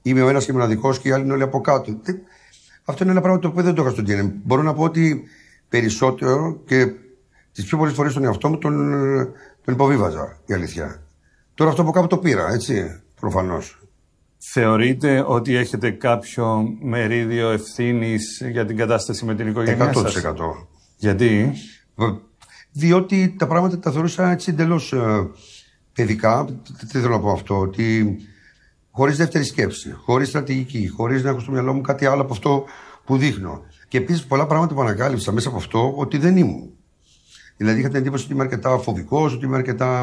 είμαι ο ένας και μοναδικός και οι άλλοι είναι όλοι από κάτω. Αυτό είναι ένα πράγμα το οποίο δεν το είχα στο DNA. Μπορώ να πω ότι περισσότερο και τις πιο πολλές φορές τον εαυτό μου τον υποβίβαζα, η αλήθεια. Τώρα αυτό από κάπου το πήρα, έτσι, προφανώς. Θεωρείτε ότι έχετε κάποιο μερίδιο ευθύνης για την κατάσταση με την οικογένειά σας? 100%. Γιατί? Διότι τα πράγματα τα θεωρούσα έτσι εντελώς παιδικά. Τι θέλω να πω αυτό, ότι χωρίς δεύτερη σκέψη, χωρίς στρατηγική, χωρίς να έχω στο μυαλό μου κάτι άλλο από αυτό που δείχνω. Και επίσης πολλά πράγματα που ανακάλυψα μέσα από αυτό ότι δεν ήμουν. Δηλαδή είχα την εντύπωση ότι είμαι αρκετά φοβικός, ότι είμαι αρκετά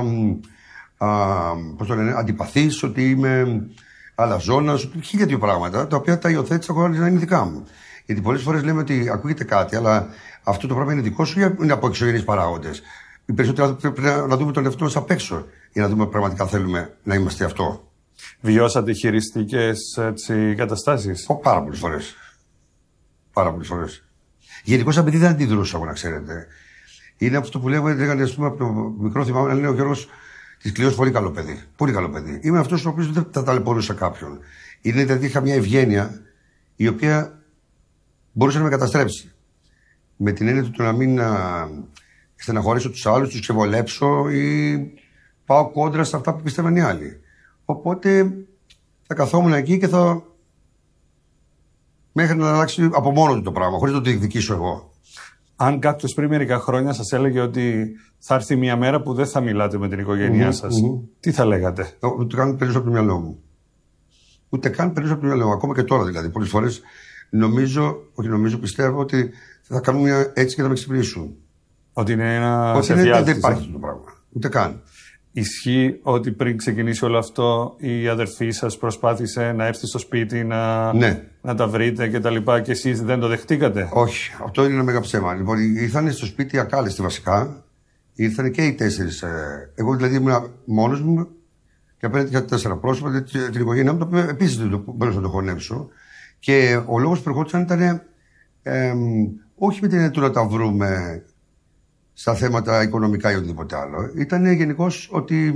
αντιπαθής, ότι είμαι αλαζόνας, χίλια δύο πράγματα τα οποία τα υιοθέτησα χωρίς να είναι δικά μου. Γιατί πολλές φορές λέμε ότι ακούγεται κάτι, αλλά αυτό το πράγμα είναι δικό σου ή είναι από εξωγενείς παράγοντες. Οι περισσότεροι πρέπει να δούμε τον εαυτό μας απ' έξω για να δούμε πραγματικά θέλουμε να είμαστε αυτό. Βιώσατε χειριστικές καταστάσεις? Πάρα πολλές φορές. Πάρα πολλές φορές. Γενικώς σαν παιδί δεν αντιδρούσα, να ξέρετε. Είναι αυτό που λέγανε, ας πούμε, από το μικρό θυμάμαι να λένε ο Γιώργος της Κλειός, πολύ καλό παιδί. Πολύ καλό παιδί. Είμαι αυτός ο οποίος δεν θα ταλαιπωρούσα κάποιον. Είναι δηλαδή είχα μια ευγένεια η οποία μπορούσε να με καταστρέψει. Με την έννοια του να μην στεναχωρήσω τους άλλους, τους ξεβολέψω ή πάω κόντρα σε αυτά που πιστεύαν οι άλλοι. Οπότε θα καθόμουν εκεί και θα. Μέχρι να αλλάξει από μόνο του το πράγμα, χωρίς να το διεκδικήσω εγώ. Αν κάποιος πριν μερικά χρόνια σας έλεγε ότι θα έρθει μια μέρα που δεν θα μιλάτε με την οικογένειά σας, τι θα λέγατε? Ούτε καν περισσότερο από το μυαλό μου. Ούτε καν περισσότερο από το μυαλό μου. Ακόμα και τώρα δηλαδή. Πολλές φορές πιστεύω ότι θα κάνουν μια έτσι και θα με ξυπνήσουν. Ότι είναι ένα. Ότι δεν υπάρχει αυτό το πράγμα. Ούτε καν. Ισχύει ότι πριν ξεκινήσει όλο αυτό η αδερφή σας προσπάθησε να έρθει στο σπίτι να τα βρείτε και τα λοιπά και εσείς δεν το δεχτήκατε? Όχι, αυτό είναι ένα μεγάλο ψέμα. Λοιπόν, ήρθαν στο σπίτι ακάλεστοι βασικά. Ήρθαν και οι 4. Εγώ δηλαδή ήμουν μόνος μου και απέναντι είχα 4 πρόσωπα, την οικογένειά μου, το οποίο επίσης δεν μπορούσα να το χωνέψω. Και ο λόγος που ερχόντουσαν ήταν όχι με την έννοια του να τα βρούμε στα θέματα οικονομικά ή οτιδήποτε άλλο. Ήταν γενικώς ότι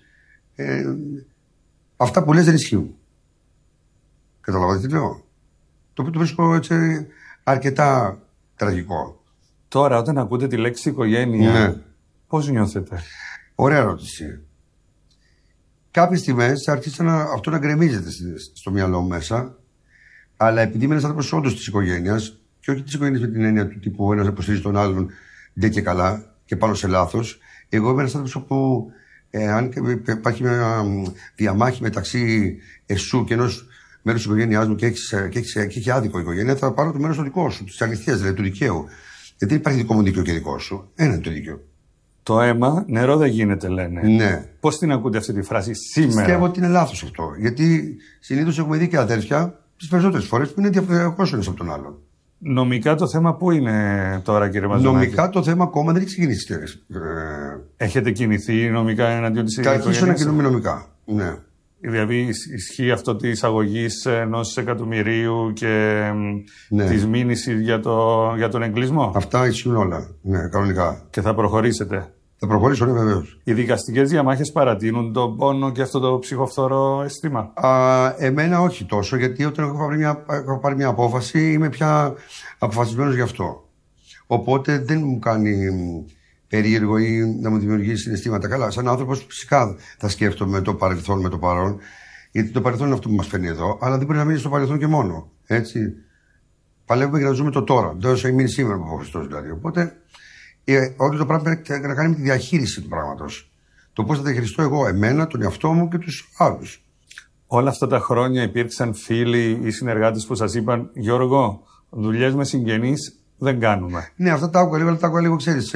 αυτά που λες δεν ισχύουν. Καταλαβαίνετε τι λέω? Το οποίο το βρίσκω έτσι αρκετά τραγικό. Τώρα όταν ακούτε τη λέξη οικογένεια, πώς νιώθετε? Ωραία ερώτηση. Κάποιες στιγμές άρχισε αυτό να γκρεμίζεται στο μυαλό μου μέσα, αλλά επειδή είμαι ένας άνθρωπος όντως της οικογένειας, και όχι της οικογένειας με την έννοια του τύπου ένας υποστηρίζει τον άλλον ντε και καλά και πάνω σε λάθος. Εγώ είμαι ένας άνθρωπος όπου αν υπάρχει μια διαμάχη μεταξύ εσού και ενός μέρους της οικογένειάς μου και έχει άδικο η οικογένεια, θα πάρω το μέρος το δικό σου, της αληθείας, δηλαδή του δικαίου. Γιατί δεν υπάρχει δικό μου δίκαιο και δικό σου. Ένα είναι το δίκαιο. Το αίμα νερό δεν γίνεται, λένε. Ναι. Πώς την ακούτε αυτή τη φράση σήμερα? Πιστεύω ότι είναι λάθος αυτό. Γιατί συνήθως έχουμε δει και αδέρφια τις περισσότερες φορές που είναι διαφορετικός ένας από τον άλλον. Νομικά το θέμα πού είναι τώρα, κύριε Μαζονάκη? Νομικά το θέμα ακόμα δεν έχει ξεκινήσει. Έχετε κινηθεί νομικά εναντίον της οικογένειας? Θα αρχίσω να κινούμε νομικά. Ναι. Δηλαδή ισχύει αυτό της εισαγωγής 1 εκατομμυρίου και της μήνυσης για τον εγκλισμό? Αυτά ισχύουν όλα. Ναι, κανονικά. Και θα προχωρήσετε? Θα προχωρήσω, ναι, βεβαίως. Οι δικαστικές διαμάχες παρατείνουν τον πόνο και αυτό το ψυχοφθόρο αίσθημα? Εμένα όχι τόσο, γιατί όταν έχω πάρει μια απόφαση είμαι πια αποφασισμένος γι' αυτό. Οπότε δεν μου κάνει περίεργο ή να μου δημιουργήσει συναισθήματα. Καλά, σαν άνθρωπος φυσικά θα σκέφτομαι το παρελθόν με το παρόν, γιατί το παρελθόν είναι αυτό που μας φέρνει εδώ, αλλά δεν μπορεί να μείνει στο παρελθόν και μόνο. Έτσι. Παλεύουμε για να ζούμε το τώρα. Δεν θα μείνει σήμερα από ο Χριστός δηλαδή. Οπότε όλο το πράγμα έχει να κάνει με τη διαχείριση του πράγματος. Το πώς θα διαχειριστώ εγώ εμένα, τον εαυτό μου και τους άλλους. Όλα αυτά τα χρόνια υπήρξαν φίλοι ή συνεργάτες που σας είπαν, Γιώργο, δουλειές με συγγενείς δεν κάνουμε? Ναι, αυτά τα άκουγα λίγο, αλλά τα άκουγα λίγο, ξέρεις,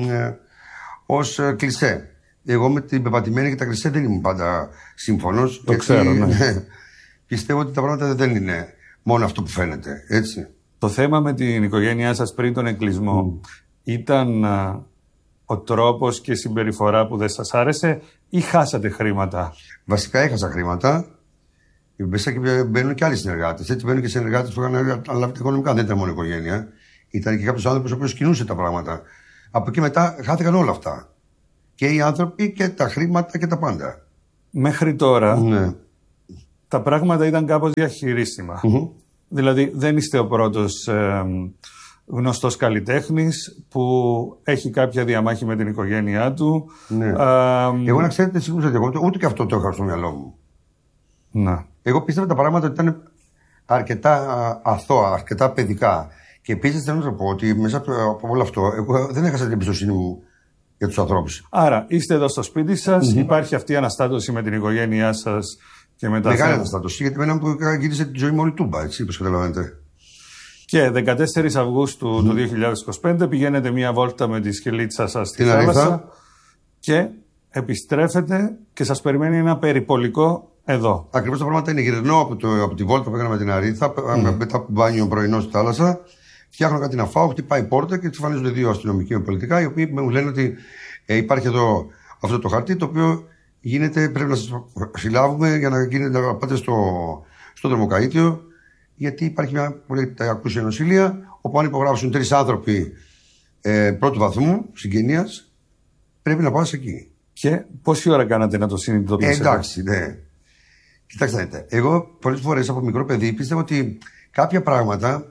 ως κλισέ. Εγώ με την πεπατημένη και τα κλισέ δεν ήμουν πάντα σύμφωνος. Το ξέρω, ναι. Πιστεύω ότι τα πράγματα δεν είναι μόνο αυτό που φαίνεται, έτσι. Το θέμα με την οικογένειά σας πριν τον εγκλισμό ήταν ο τρόπος και η συμπεριφορά που δεν σας άρεσε ή χάσατε χρήματα? Βασικά έχασα χρήματα. Μέσα και μπαίνουν και άλλοι συνεργάτες. Έτσι μπαίνουν και συνεργάτες που είχαν αναλάβει οικονομικά. Δεν ήταν μόνο οικογένεια. Ήταν και κάποιος άνθρωπος ο οποίος κινούσε τα πράγματα. Από εκεί μετά χάθηκαν όλα αυτά. Και οι άνθρωποι και τα χρήματα και τα πάντα. Μέχρι τώρα τα πράγματα ήταν κάπως διαχειρίσιμα. Δηλαδή δεν είστε ο πρώτος γνωστός καλλιτέχνης που έχει κάποια διαμάχη με την οικογένειά του. Ναι. Εγώ να ξέρετε σίγουρα ότι εγώ ούτε και αυτό το είχα στο μυαλό μου. Να. Εγώ πίστευα τα πράγματα ότι ήταν αρκετά αθώα, αρκετά παιδικά. Και επίσης θέλω να σας πω ότι μέσα από όλο αυτό εγώ δεν έχασα την εμπιστοσύνη μου για τους ανθρώπους. Άρα είστε εδώ στο σπίτι σας, υπάρχει αυτή η αναστάτωση με την οικογένειά σας και με τα μεγάλη αναστάτωση, γιατί εμένα που γύρισε τη ζωή μου όλη τούμπα, έτσι, όπως καταλαβαίνετε. Και 14 Αυγούστου του 2025 πηγαίνετε μία βόλτα με τη σκελίτσα σας στη θάλασσα και επιστρέφετε και σας περιμένει ένα περιπολικό εδώ. Ακριβώς τα πράγματα είναι. Γυρνώ από τη βόλτα που έκανα με την Αρίθα, μετά από μπάνιο πρωινό στη θάλασσα, φτιάχνω κάτι να φάω, χτυπάει η πόρτα και εμφανίζονται δύο αστυνομικοί με πολιτικά, οι οποίοι μου λένε ότι υπάρχει εδώ αυτό το χαρτί, το οποίο γίνεται, πρέπει να σας συλλάβουμε για να πάτε στο δρομοκαΐτιο, γιατί υπάρχει μια πολύ ακούσια νοσηλεία, όπου αν υπογράψουν 3 άνθρωποι πρώτου βαθμού συγγενείας, πρέπει να πας εκεί. Και πόση ώρα κάνατε να το συνειδητοποιήσετε? Εντάξει, ναι. Κοιτάξτε, δείτε. Εγώ πολλές φορές από μικρό παιδί πίστευα ότι κάποια πράγματα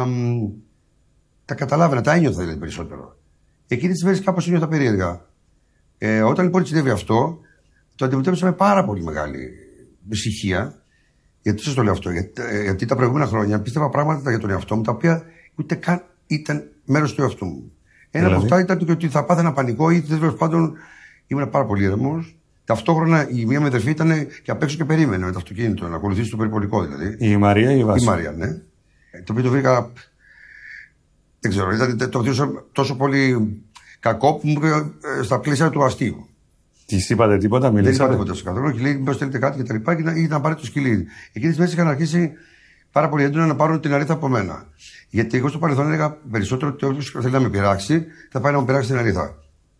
τα καταλάβαινα, τα ένιωθα δηλαδή περισσότερο. Εκείνες τις μέρες κάπως ένιωθα περίεργα. Όταν λοιπόν συνέβη αυτό, το αντιμετώπισα με πάρα πολύ μεγάλη ησυχία. Γιατί σας το λέω αυτό? Γιατί τα προηγούμενα χρόνια πίστευα πράγματα για τον εαυτό μου τα οποία ούτε καν ήταν μέρος του εαυτού μου. Ένα από αυτά ήταν ότι θα πάθαινα πανικό ή τέλος πάντων ήμουν πάρα πολύ ήρεμος. Ταυτόχρονα η μία μετρεφή ήταν και απ' έξω και περίμενε με το αυτοκίνητο να ακολουθήσει το περιπολικό δηλαδή. Η Μαρία ή η Βάση? Η Μαρία, ναι. Το οποίο το βρήκα. Δεν ξέρω, το βρίσκω τόσο πολύ κακό που μου είπε στα πλαίσια του αστείου. Τη είπατε τίποτα, μιλήσατε? Δεν είπα τίποτα στο καθόλου και λέει: μήπως θέλετε κάτι και τα λοιπά, ή να πάρει το σκυλί. Εκείνες τις μέρες είχαν αρχίσει πάρα πολύ έντονα να πάρουν την Αρίθα από μένα. Γιατί εγώ στο παρελθόν έλεγα περισσότερο ότι όποιος θέλει να με πειράξει, θα πάει να μου πειράξει την Αρίθα.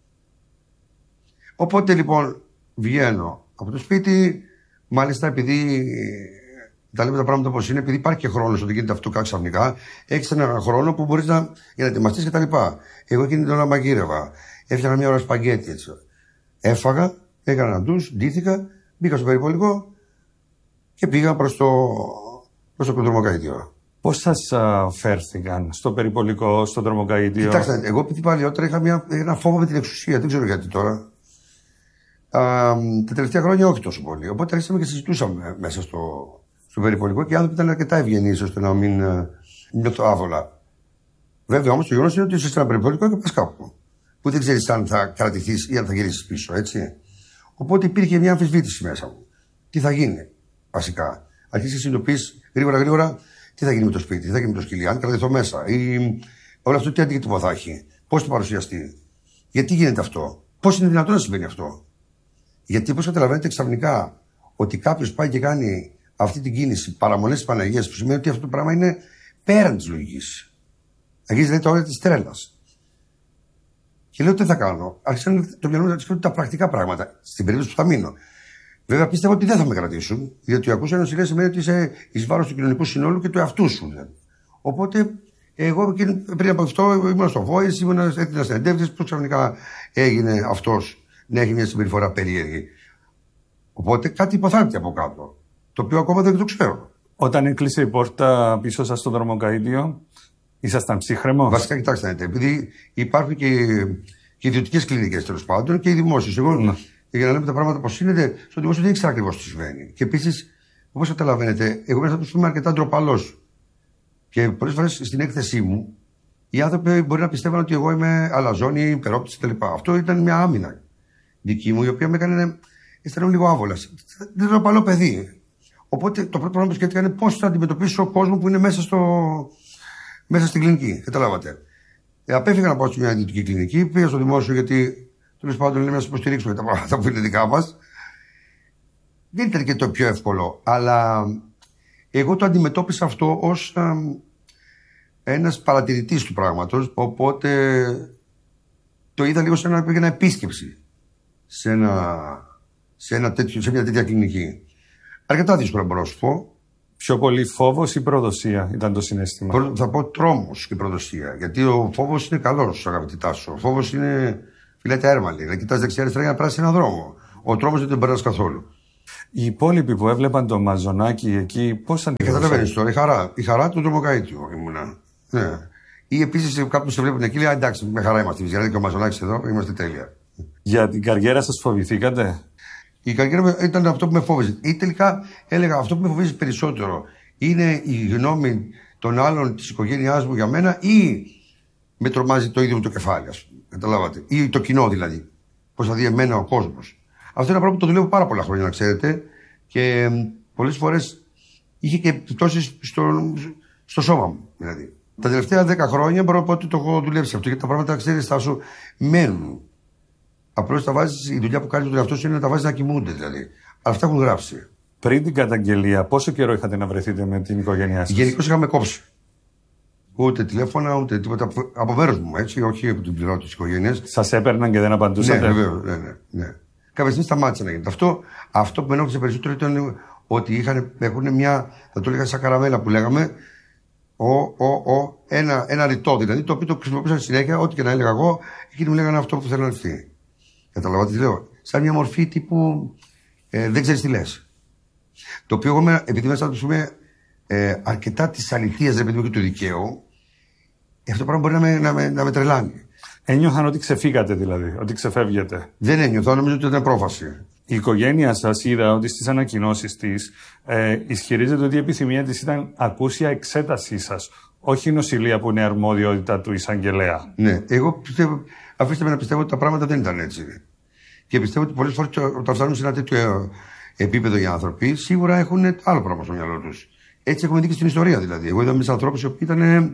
Οπότε λοιπόν βγαίνω από το σπίτι, μάλιστα επειδή τα λέμε τα πράγματα όπως είναι, επειδή υπάρχει και χρόνος ότι γίνεται αυτό ξαφνικά, έχεις έναν χρόνο που μπορείς για να ετοιμαστείς και τα λοιπά. Εγώ εκείνη την ώρα μαγείρευα, έφτιαχνα μια ώρα σπαγκέτι έτσι. Έφαγα, έκανα ένα ντους, ντύθηκα, μπήκα στο περιπολικό και πήγα προς το δρομοκαΐτιο. Πώς σας φέρθηκαν στο περιπολικό, στο δρομοκαΐτιο? Κοιτάξτε, εγώ επειδή παλιότερα είχα ένα φόβο με την εξουσία, δεν ξέρω γιατί τώρα. Τα τελευταία χρόνια όχι τόσο πολύ. Οπότε άρχισαμε και συζητούσαμε μέσα στο περιπολικό και οι άνθρωποι ήταν αρκετά ευγενείς ώστε να μην νιώθω άβολα. Βέβαια όμως το γεγονός είναι ότι είσαι σε ένα περιπολικό και πας κάπου. Που δεν ξέρεις αν θα κρατηθείς ή αν θα γυρίσεις πίσω, έτσι. Οπότε υπήρχε μια αμφισβήτηση μέσα μου. Τι θα γίνει, βασικά. Αρχίσεις να συνειδητοποιείς γρήγορα τι θα γίνει με το σπίτι, τι θα γίνει με το σκυλί, αν κρατηθώ μέσα. Ή όλο αυτό τι αντίκτυπο θα έχει, πώς θα παρουσιαστεί, γιατί γίνεται αυτό, πώς είναι δυνατόν να συμβαίνει αυτό. Γιατί πώς καταλαβαίνετε ξαφνικά ότι κάποιος πάει και κάνει αυτή την κίνηση παραμονές της Παναγίας, που σημαίνει ότι αυτό το πράγμα είναι πέραν της λογικής. Αρχίζει δηλαδή τα όρια της τρέλας. Και λέω τι θα κάνω. Άρχισαν το μυαλό μου να σκέφτονται τα πρακτικά πράγματα, στην περίπτωση που θα μείνω. Βέβαια πίστευα ότι δεν θα με κρατήσουν, διότι ακούσα νοσηλεία σημαίνει ότι είσαι εις βάρος του κοινωνικού συνόλου και του εαυτού σου. Δηλαδή. Οπότε εγώ πριν από αυτό ήμουν στο Voice, ήμουν έτοιμο συνεντεύξεις, που ξαφνικά έγινε αυτός να έχει μια συμπεριφορά περίεργη. Οπότε κάτι υποθάλπτει από κάτω, το οποίο ακόμα δεν το ξέρω. Όταν έκλεισε η πόρτα πίσω σας στο δρομοκαΐτιο, ήσασταν ψύχρεμος? Βασικά, κοιτάξτε, επειδή υπάρχουν και ιδιωτικές κλινικές τέλος πάντων και οι δημόσιες. Εγώ, για να λέμε τα πράγματα όπως είναι, στο δημόσιο δεν ήξερα ακριβώς τι συμβαίνει. Και επίσης, όπως καταλαβαίνετε, εγώ μέσα από το είμαι αρκετά ντροπαλός. Και πολλές φορές στην έκθεσή μου, οι άνθρωποι μπορεί να πιστεύουν ότι εγώ είμαι αλαζόνη, υπερόπτης κτλ. Αυτό ήταν μια άμυνα δική μου, η οποία με έκανε αισθανόμουν λίγο άβολα. Δεν ντροπαλό παιδί. Οπότε το πρώτο πράγμα που σκέφτηκα είναι πώς θα αντιμετωπίσω κόσμο που είναι μέσα στην κλινική. Καταλάβατε. Απέφυγα να πάω σε μια ιδιωτική κλινική, πήγα στο δημόσιο γιατί τέλος πάντων λέμε να σας υποστηρίξουμε τα πράγματα που είναι δικά μας. Δεν ήταν και το πιο εύκολο, αλλά εγώ το αντιμετώπισα αυτό ως ένας παρατηρητής του πράγματος, οπότε το είδα λίγο σαν να πήγαινα επίσκεψη σε μια τέτοια κλινική. Αρκετά δύσκολα μπορώ να σου πω. Πιο πολύ φόβος ή προδοσία ήταν το συναίσθημα? Θα πω τρόμος και προδοσία. Γιατί ο φόβος είναι καλός, αγαπητή Τάσο. Ο φόβος είναι φυλέται έρμαλη. Να κοιτάς δεξιά-αριστερά για να περάσει έναν δρόμο. Ο τρόμος δεν τον περνάς καθόλου. Οι υπόλοιποι που έβλεπαν το Μαζονάκι εκεί, πώς αντιλαμβάνονται? Καταλαβαίνεις τώρα, η χαρά του τρομοκαΐτιου ήμουνα. Ναι. Ή επίσης κάποιοι σε βλέπουν εκεί, λέει εντάξει, με χαρά είμαστε. Δηλαδή και ο Μαζονάκης εδώ, είμαστε τέλεια. Για την καριέρα σας φοβηθήκατε? Η καριέρα ήταν αυτό που με φόβιζε. Ή τελικά έλεγα αυτό που με φοβίζει περισσότερο είναι η γνώμη των άλλων της οικογένειάς μου για μένα ή με τρομάζει το ίδιο μου το κεφάλι, ας πούμε. Καταλάβατε. Ή το κοινό δηλαδή. Πώς θα δει εμένα ο κόσμος. Αυτό είναι ένα πράγμα που το δουλεύω πάρα πολλά χρόνια, να ξέρετε. Και πολλές φορές είχε και επιπτώσεις στο σώμα μου. Δηλαδή. Τα τελευταία 10 χρόνια μπορώ να πω ότι το έχω δουλέψει αυτό. Γιατί τα πράγματα, ξέρεις, θα σου μένουν. Απλώς η δουλειά που κάνει τον εαυτό σου είναι να τα βάζει να κοιμούνται δηλαδή. Αλλά αυτά έχουν γράψει. Πριν την καταγγελία, πόσο καιρό είχατε να βρεθείτε με την οικογένειά σας? Γενικώς είχαμε κόψει. Ούτε τηλέφωνα, ούτε τίποτα. Από μέρος μου, έτσι, όχι από την πλευρά της οικογένειας. Σας έπαιρναν και δεν απαντούσατε? Ναι, βεβαίως. Ναι. Κάποια στιγμή σταμάτησε να γίνεται. Αυτό που με ενόχλησε περισσότερο ήταν ότι έχουν μια, θα το έλεγα σαν καραμέλα που λέγαμε, ένα ρητό δηλαδή, το οποίο το χρησιμοποιούσα συνέχεια, ό,τι και να έλεγα εγώ, εκείνοι μου λέγανε αυτό που θέλουν αυτοί. Καταλαβαίνετε τι λέω. Σαν μια μορφή τύπου δεν ξέρεις τι λες. Το οποίο εγώ, επειδή μέσα να το πούμε αρκετά τη αληθεία, δεν παιδί και του δικαίου, αυτό το πράγμα μπορεί να με τρελάνει. Ένιωθαν ότι ξεφύγατε δηλαδή, ότι ξεφεύγετε? Δεν ένιωθα, νομίζω ότι ήταν πρόφαση. Η οικογένεια σας είδα ότι στις ανακοινώσεις της ισχυρίζεται ότι η επιθυμία της ήταν ακούσια εξέτασή σας, όχι νοσηλεία που είναι αρμοδιότητα του εισαγγελέα. Ναι, εγώ πιστεύω, αφήστε με να πιστεύω ότι τα πράγματα δεν ήταν έτσι. Και πιστεύω ότι πολλές φορές όταν φτάνουν σε ένα τέτοιο επίπεδο οι άνθρωποι, σίγουρα έχουν άλλο πράγμα στο μυαλό τους. Έτσι έχουμε δει και στην ιστορία δηλαδή. Εγώ είδα μέσα ανθρώπους που ήταν.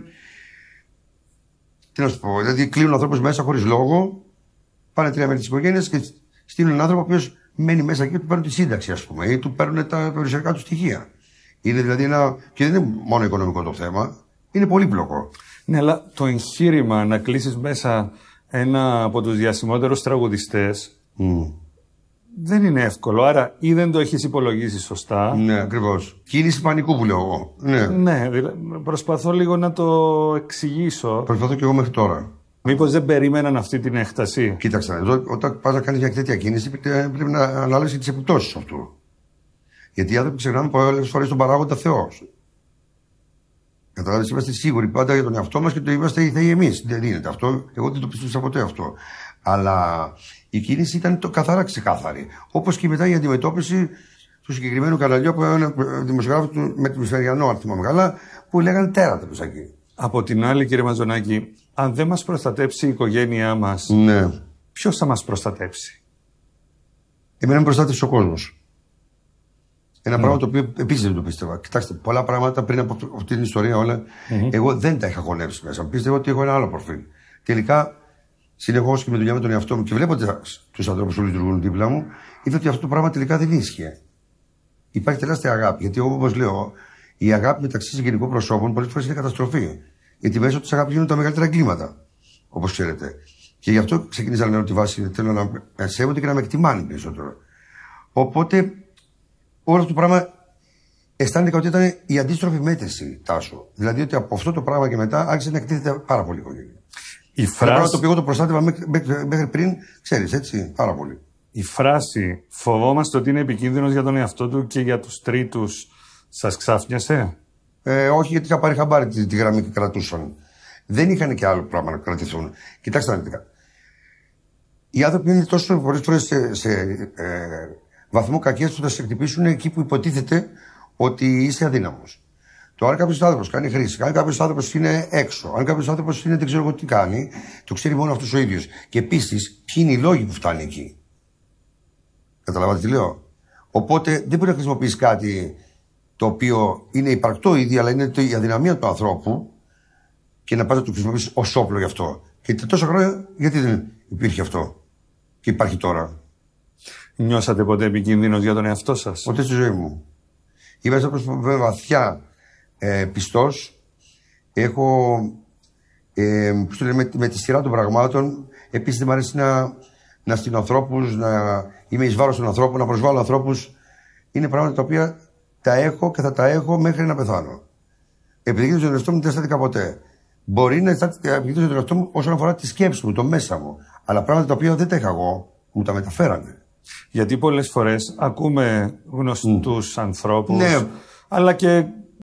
Τι να σου πω, δηλαδή κλείνουν ανθρώπους μέσα χωρίς λόγο, πάνε 3 μέρη της οικογένειας και στείλουν έναν άνθρωπο ο οποίος μένει μέσα εκεί και του παίρνουν τη σύνταξη, ας πούμε, ή του παίρνουν τα περιουσιακά του στοιχεία. Είναι δηλαδή ένα. Και δεν είναι μόνο οικονομικό το θέμα, είναι πολύπλοκο. Ναι, αλλά το εγχείρημα να κλείσεις μέσα ένα από τους διασημότερους τραγουδιστές δεν είναι εύκολο. Άρα ή δεν το έχεις υπολογίσει σωστά. Ναι, ακριβώς. Κίνηση πανικού που λέω εγώ. Ναι, προσπαθώ λίγο να το εξηγήσω. Προσπαθώ και εγώ μέχρι τώρα. Μήπως δεν περίμεναν αυτή την έκταση? Κοίταξε, όταν πας να κάνεις μια τέτοια κίνηση, πρέπει να αναλύσεις τις επιπτώσεις αυτού. Γιατί οι άνθρωποι ξεχνάμε πολλές φορές τον παράγοντα Θεός. Καταλάβεις, είμαστε σίγουροι πάντα για τον εαυτό μας και το είμαστε οι θεοί εμείς. Δεν δίνεται αυτό. Εγώ δεν το πίστεψα ποτέ αυτό. Αλλά η κίνηση ήταν καθαρά ξεκάθαρη. Όπως και μετά η αντιμετώπιση του συγκεκριμένου καναλιού που ήταν δημοσιογράφο με το Μεσαιριανό, αν θυμάμαι καλά, που λέγανε τέρατα τους εκεί. Από την άλλη, κύριε Μαζονάκη, αν δεν μας προστατέψει η οικογένειά μας, ναι, ποιος θα μας προστατέψει? Εμένα με προστάτευσε ο κόσμος. Ένα πράγμα το οποίο επίσης δεν το πίστευα. Κοιτάξτε, πολλά πράγματα πριν από αυτή την ιστορία όλα, εγώ δεν τα είχα χωνέψει μέσα. Πίστευα ότι έχω ένα άλλο προφίλ. Τελικά, συνεχώς και με δουλειά με τον εαυτό μου και βλέποντας τους ανθρώπους που λειτουργούν δίπλα μου, είδα ότι αυτό το πράγμα τελικά δεν ίσχυε. Υπάρχει τεράστια αγάπη. Γιατί εγώ, όπως λέω, η αγάπη μεταξύ συγγενικών προσώπων πολλές φορές είναι καταστροφή. Γιατί μέσω της αγάπης γίνονται τα μεγαλύτερα εγκλήματα. Όπως ξέρετε. Και γι' αυτό ξεκίνησα να λέω τη βάση. Θέλω να με σέβονται και να με εκτιμάνε περισσότερο. Οπότε, όλο αυτό το πράγμα αισθάνεται ότι ήταν η αντίστροφη μέτρηση, Τάσο. Δηλαδή ότι από αυτό το πράγμα και μετά άρχισε να εκτίθεται πάρα πολύ η οικογένεια. Η φράση... πράγμα το οποίο εγώ το προστάτευα μέχρι πριν, ξέρεις, έτσι, πάρα πολύ. Η φράση «φοβόμαστε ότι είναι επικίνδυνος για τον εαυτό του και για τους τρίτους» σας ξάφνιασε? Όχι, γιατί είχα πάρει χαμπάρι τη γραμμή και κρατούσαν. Δεν είχαν και άλλο πράγμα να κρατηθούν. Κοιτάξτε αναλυτικά. Οι άνθρωποι είναι τόσο πολλές φορές σε βαθμό κακίας που θα σε χτυπήσουν εκεί που υποτίθεται ότι είσαι αδύναμος. Το αν κάποιος άνθρωπος κάνει χρήση, αν κάποιος άνθρωπος είναι έξω, αν κάποιος άνθρωπος είναι δεν ξέρω εγώ τι κάνει, το ξέρει μόνο αυτός ο ίδιος. Και επίσης, ποιοι είναι οι λόγοι που φτάνει εκεί. Καταλαβαίνετε τι λέω? Οπότε δεν μπορεί να χρησιμοποιήσει κάτι το οποίο είναι υπαρκτό ήδη, αλλά είναι η αδυναμία του ανθρώπου και να πάει να το χρησιμοποιήσει ως όπλο γι' αυτό. Και τόσα χρόνια, γιατί δεν υπήρχε αυτό και υπάρχει τώρα? Νιώσατε ποτέ επικίνδυνος για τον εαυτό σας? Ποτέ στη ζωή μου. Είμαι άνθρωπος που είμαι βαθιά πιστός. Έχω με τη σειρά των πραγμάτων. Επίσης δεν μου αρέσει να στείλω ανθρώπους, να είμαι εις βάρος των ανθρώπων, να προσβάλλω ανθρώπους. Είναι πράγματα τα οποία τα έχω και θα τα έχω μέχρι να πεθάνω. Επιδεικνύω τον εαυτό μου δεν αισθάνθηκα ποτέ. Μπορεί να επιδεικνύω τον εαυτό μου όσον αφορά τη σκέψη μου, το μέσα μου. Αλλά πράγματα τα οποία δεν τα είχα εγώ, μου τα μεταφέρανε. Γιατί πολλές φορές ακούμε γνωστούς ανθρώπους, αλλά και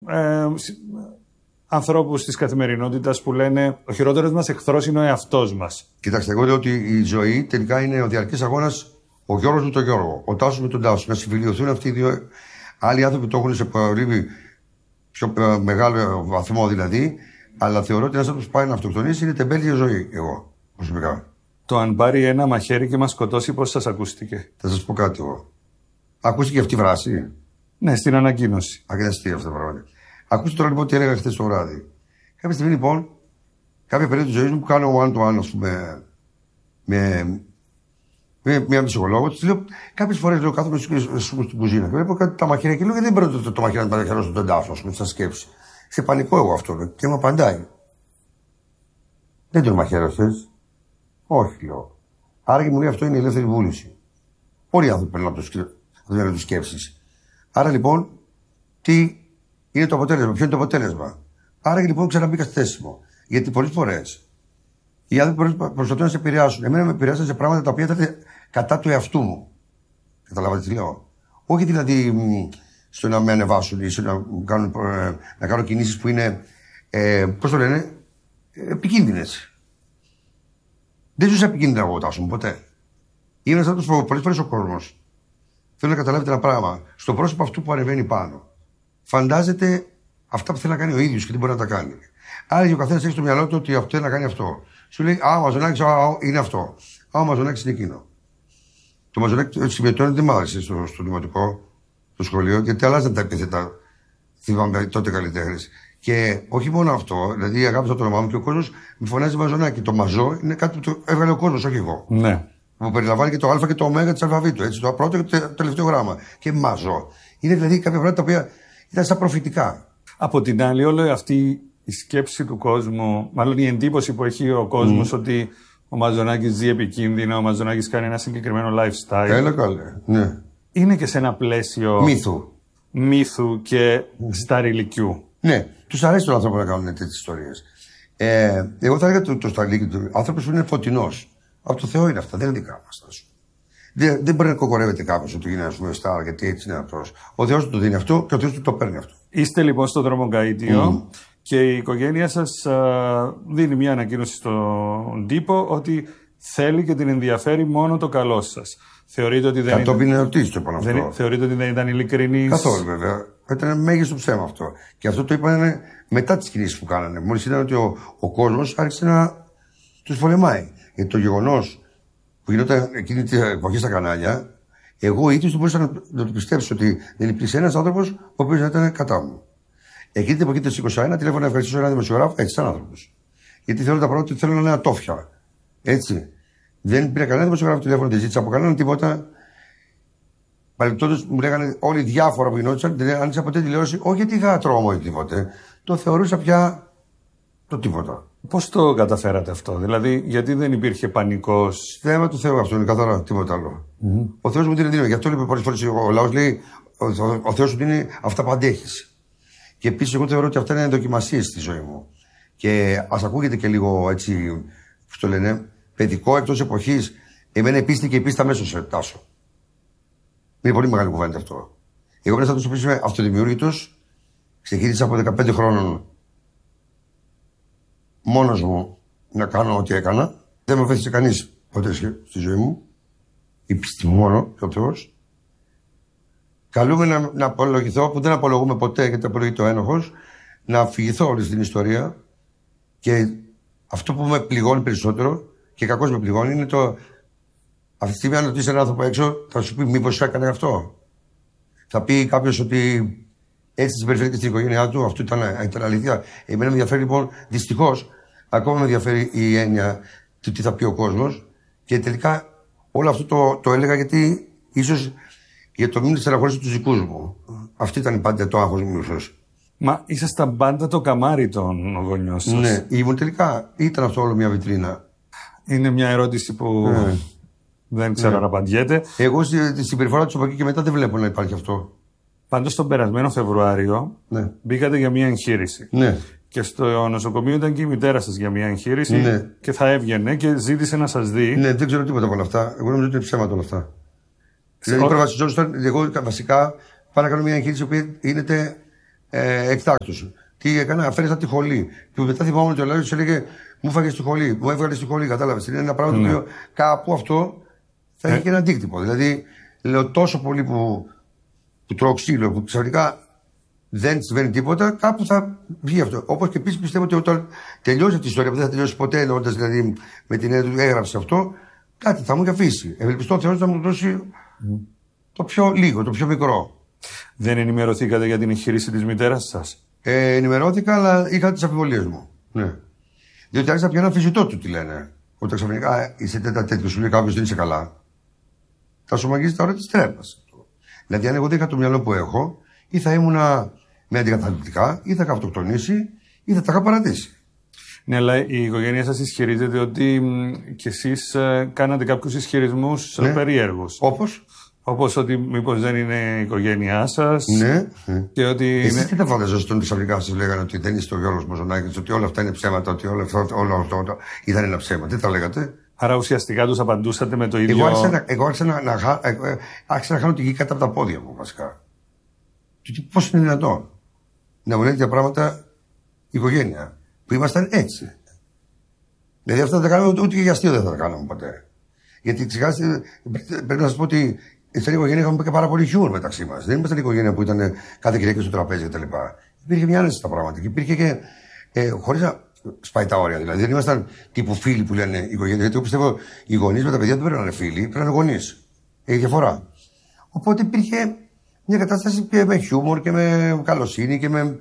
ανθρώπους της καθημερινότητας που λένε ο χειρότερος μας εχθρός είναι ο εαυτός μας. Κοιτάξτε, εγώ λέω ότι η ζωή τελικά είναι ο διαρκής αγώνας, ο Γιώργος με τον Γιώργο, ο Τάσος με τον Τάσο. Να συμφιλειωθούν αυτοί οι δύο. Άλλοι άνθρωποι το έχουν σε πολύ πιο μεγάλο βαθμό δηλαδή, αλλά θεωρώ ότι ένας άνθρωπος που πάει να αυτοκτονήσει είναι τεμπέλη για ζωή, εγώ προσωπικά. Το αν πάρει ένα μαχαίρι και μας σκοτώσει, πώς σας ακούστηκε? Θα σας πω κάτι εγώ. Ακούστηκε αυτή η φράση? Ναι, στην ανακοίνωση. Αγγελαστή αυτό το πράγμα. Ακούστε τώρα λοιπόν τι έλεγα χθες το βράδυ. Κάποια στιγμή λοιπόν, κάποια περίοδο της ζωής μου που κάνω one-to-one, ας πούμε, με μια ψυχολόγο, της λέω κάποιες φορές λέω κάθομαι στην κουζίνα και βλέπω κάτι τα μαχαίρια και λέω γιατί δεν παίρνω το μαχαίρι να παραχαιρώσω τον τάφο, ας πούμε, σαν σκέψη. Σε πανικό εγώ αυτό και μου απαντάει. Δεν τον μαχαίρωσες? Όχι, λέω. Άρα και μου λέει αυτό είναι η ελεύθερη βούληση. Όλοι οι άνθρωποι παίρνουν από το μυαλό του σκέψεις. Άρα λοιπόν, τι είναι το αποτέλεσμα, ποιο είναι το αποτέλεσμα? Άρα και λοιπόν ξαναμπήκα στη θέση μου. Γιατί πολλές φορές οι άνθρωποι προσπαθούν να σε επηρεάσουν. Εμένα με επηρεάσαν σε πράγματα τα οποία ήταν κατά του εαυτού μου. Καταλάβατε τι λέω? Όχι δηλαδή στο να με ανεβάσουν ή στο να κάνω κινήσεις που είναι, πώς το λένε, επικίνδυνες. Δεν ζούσα επικίνδυνα εγώ, Τάσο μου, ποτέ. Είναι ένας άνθρωπος που πολλές φορές ο κόσμος θέλει να καταλάβετε ένα πράγμα. Στο πρόσωπο αυτού που ανεβαίνει πάνω, φαντάζεται αυτά που θέλει να κάνει ο ίδιος και δεν μπορεί να τα κάνει. Άρα και ο καθένας έχει στο μυαλό του ότι αυτό θέλει να κάνει αυτό. Σου λέει, ο Μαζονάκης είναι αυτό. Ο Μαζονάκης είναι εκείνο. Το Μαζονάκη συμμετώνει δεν μ' άρεσε στο δημοτικό, στο σχολείο, γιατί αλλάζαν τα επίθετα. Θυμάμαι τότε καλλιτέχνες. Και όχι μόνο αυτό, δηλαδή αγάπησα το όνομά μου και ο κόσμος μου φωνάζει Μαζονάκη. Το Μαζό είναι κάτι που το έβγαλε ο κόσμος, όχι εγώ. Ναι. Που περιλαμβάνει και το Α και το Ω της αλφαβήτου. Έτσι, το πρώτο και το τελευταίο γράμμα. Και Μαζό. Είναι δηλαδή κάποια πράγματα τα οποία ήταν σαν προφητικά. Από την άλλη, όλη αυτή η σκέψη του κόσμου, μάλλον η εντύπωση που έχει ο κόσμος ότι ο Μαζονάκης ζει επικίνδυνα, ο Μαζονάκης κάνει ένα συγκεκριμένο lifestyle. Έλα καλέ, ναι. Είναι και σε ένα πλαίσιο μύθου και σταριλικιού. Ναι, τους αρέσει τον άνθρωπο να κάνουν τέτοιες ιστορίες. Εγώ θα έλεγα το σταριλίκι του άνθρωπος που είναι φωτεινός. Από το Θεό είναι αυτά, δεν είναι δικά μας. Δεν μπορεί να κοκορεύεται κάποιος ότι είναι, ας πούμε, στάρ, γιατί έτσι είναι αυτός. Ο Θεός του το δίνει αυτό και ο Θεός του το παίρνει αυτό. Είστε λοιπόν στο δρόμο Γκαΐτιο και η οικογένεια σας δίνει μια ανακοίνωση στον τύπο ότι θέλει και την ενδιαφέρει μόνο το καλό σας. Θεωρείτε ότι δεν κατόπιν ερωτήσεις το πάνω αυτό. Θεωρείτε ότι δεν ήταν ειλικρινής? Καθόλου βέβαια. Ήταν μέγιστο ψέμα αυτό. Και αυτό το είπαν μετά τις κινήσεις που κάνανε. Μόλις είδαν ότι ο κόσμος άρχισε να τους πολεμάει. Γιατί το γεγονός που γινόταν εκείνη την εποχή στα κανάλια, εγώ ίδιος δεν μπορούσα να το πιστέψω ότι δεν υπήρξε ένας άνθρωπος ο οποίος να ήταν κατά μου. Εκείνη την εποχή το 21 τηλέφωνα να ευχαριστήσω έναν δημοσιογράφο, έτσι σαν άνθρωπος. Γιατί θέλω τα πράγματα ότι θέλω να είναι ατόφια. Έτσι. Δεν πήρα κανένα δημοσιογράφο τηλέφωνο, δεν ζήτησα από κανέναν τίποτα. Παρεμπιπτόντως μου λέγανε όλοι διάφορα που γινόντουσαν, δεν άνοιξα ποτέ τηλεόραση, όχι γιατί είχα τρόμο ή τίποτε. Το θεωρούσα πια το τίποτα. Πώς το καταφέρατε αυτό, δηλαδή, γιατί δεν υπήρχε πανικός? Θέμα του Θεού αυτό είναι καθαρά, τίποτα άλλο. Ο Θεός μου δίνει δύναμη. Γι' αυτό λέει πολλές φορές ο λαός λέει: ο Θεός σου δίνει αυτά που αντέχεις. Και επίσης, εγώ θεωρώ ότι αυτά είναι δοκιμασίες στη ζωή μου. Και ας ακούγεται και λίγο έτσι, πώς το λένε, παιδικό εκτός εποχής. Εμένα η πίστη και η πίστη αμέσως, Τάσο. Είναι πολύ μεγάλη κουβέντα αυτό. Εγώ μέσα από το είμαι αυτοδημιούργητος, ξεκίνησα από 15 χρόνων μόνος μου να κάνω ό,τι έκανα. Δεν με βοήθησε κανείς ποτέ στη ζωή μου. Η πίστη μου μόνο και ο Θεός. Καλούμε να απολογηθώ, που δεν απολογούμε ποτέ γιατί απολογείται ο ένοχος, να αφηγηθώ όλη στην ιστορία. Και αυτό που με πληγώνει περισσότερο και κακώς με πληγώνει είναι το. Αυτή τη στιγμή, αν ρωτήσει έναν άνθρωπο έξω, θα σου πει μήπως έκανε αυτό. Θα πει κάποιος ότι έτσι συμπεριφέρθηκε και στην οικογένειά του, αυτό ήταν αλήθεια. Εμένα με ενδιαφέρει λοιπόν, δυστυχώς, ακόμα με ενδιαφέρει η έννοια του τι θα πει ο κόσμος. Και τελικά όλο αυτό το έλεγα γιατί ίσως για το μην στεναχωρήσω τους δικούς μου. Αυτή ήταν πάντα το άγχος μου, ίσως. Μα ήσασταν πάντα το καμάρι των γονιών σας. Ναι, ήμουν τελικά. Ήταν αυτό όλο μια βιτρίνα. Είναι μια ερώτηση που. Δεν ξέρω αν απαντιέται. Εγώ στη συμπεριφορά του από εκεί και μετά δεν βλέπω να υπάρχει αυτό. Πάντως τον περασμένο Φεβρουάριο μπήκατε για μια εγχείρηση. Ναι. Και στο νοσοκομείο ήταν και η μητέρα σας για μια εγχείρηση. Ναι. Και θα έβγαινε και ζήτησε να σας δει. Ναι, δεν ξέρω τίποτα από όλα αυτά. Εγώ νομίζω ότι είναι ψέματα όλα αυτά. Δηλαδή, προβασιζόντουσαν, εγώ βασικά πάω να κάνω μια εγχείρηση που γίνεται εκτάκτως. Τι έκανα, αφαίρεσα τη χολή. Και μετά θυμάμαι ότι ο Λάζος έλεγε μου έφαγε τη χολή, μου έβγαλε τη χολή. Κατάλαβε. Είναι ένα πράγμα το οποίο κάπου αυτό θα έχει και ένα αντίκτυπο. Δηλαδή, λέω τόσο πολύ που τρώω ξύλο, που ξαφνικά δεν συμβαίνει τίποτα, κάπου θα βγει αυτό. Όπως και επίσης πιστεύω ότι όταν τελειώσει αυτή η ιστορία, που δεν θα τελειώσει ποτέ, εννοώντας δηλαδή με την έννοια του έγραψε αυτό, κάτι θα μου έχει αφήσει. Ευελπιστώ ο Θεός να μου δώσει το πιο λίγο, το πιο μικρό. Δεν ενημερωθήκατε για την εγχείρηση της μητέρας σας? Ενημερώθηκα, αλλά είχα τις αμφιβολίες μου. Ναι. Διότι άρχισα πια να αμφισβητώ του τι λένε. Όταν ξαφνικά είσαι τέτοιο, σου λέει κάποιο δεν είσαι καλά. Θα σου μαγίζει τα ώρα τη τρέπα. Δηλαδή, αν εγώ δεν είχα το μυαλό που έχω, ή θα ήμουνα με αντικαταθλιπτικά, ή θα είχα αυτοκτονήσει, ή θα τα είχα παρατήσει. Ναι, αλλά η οικογένεια σας ισχυρίζεται ότι κι εσείς κάνατε κάποιους ισχυρισμούς περίεργους. Όπως ότι μήπως δεν είναι η οικογένειά σας. Ναι. Και ότι εσείς τι θα φανταζόσασταν ότι ξαφνικά σας λέγανε ότι δεν είστε ο Γιώργος Μποζονάκης, ότι όλα αυτά είναι ψέματα, ότι όλο αυτό ήταν ένα ψέμα. Τι θα λέγατε? Άρα ουσιαστικά τους απαντούσατε με το ίδιο. Εγώ άρχισα να χάνω τη γη κάτω από τα πόδια μου, βασικά. Πώς είναι δυνατόν να μου λένε τέτοια πράγματα η οικογένεια, που ήμασταν έτσι. Δηλαδή αυτά δεν τα κάναμε ούτε και για αστείο δεν θα τα κάναμε ποτέ. Γιατί ξεχάσετε, πρέπει να σας πω ότι στην οικογένεια είχαμε και πάρα πολύ χιούμορ μεταξύ μας. Δεν ήμασταν η οικογένεια που ήταν κάθε Κυριακή στο τραπέζι κτλ. Υπήρχε μια άνεση στα πράγματα και υπήρχε και. Χωρίς να σπάει τα όρια δηλαδή. Δεν ήμασταν τύπου φίλοι που λένε οικογένεια. Γιατί εγώ πιστεύω οι γονείς με τα παιδιά δεν πρέπει να είναι φίλοι, πρέπει να είναι γονείς. Έχει διαφορά. Οπότε υπήρχε μια κατάσταση και με χιούμορ και με καλοσύνη και με.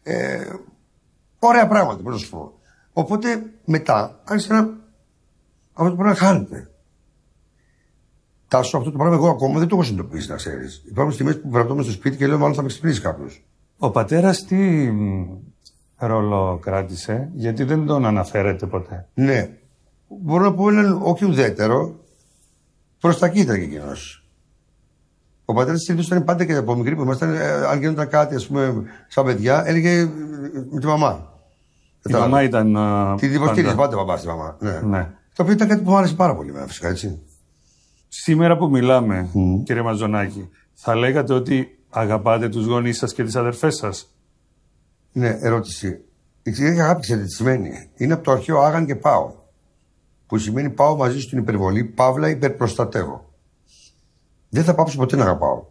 Ωραία πράγματα, πώς να σου πω. Οπότε μετά άρχισε να. Αυτό το πράγμα χάνεται. Τάσο, αυτό το πράγμα εγώ ακόμα δεν το έχω συνειδητοποιήσει, να ξέρεις. Υπάρχουν στιγμές που βραβεύομαι στο σπίτι και λέω: μάλλον θα με ξυπνήσει κάποιος. Ο πατέρας τι ρόλο κράτησε, γιατί δεν τον αναφέρεται ποτέ? Ναι. Μπορώ να πω έναν όχι ουδέτερο, προς τα κοίτα και εκείνος. Ο πατέρας συνήθως ήταν πάντα και από μικρή που ήμασταν, αν γινόταν κάτι, ας πούμε, σαν παιδιά, έλεγε με τη μαμά. Η μαμά ήταν. Την υποστήριζε πάντα μπαμπά στη μαμά. Ναι. Το οποίο ήταν κάτι που μου άρεσε πάρα πολύ, φυσικά έτσι. Σήμερα που μιλάμε, κύριε Μαζονάκη, θα λέγατε ότι αγαπάτε τους γονείς σας και τις αδερφές σας? Ναι, ερώτηση. Η αγάπη, ξέρετε τι σημαίνει? Είναι από το αρχαίο άγαν και πάω. Που σημαίνει πάω μαζί στην υπερβολή, παύλα υπερπροστατεύω. Δεν θα πάψω ποτέ να αγαπάω.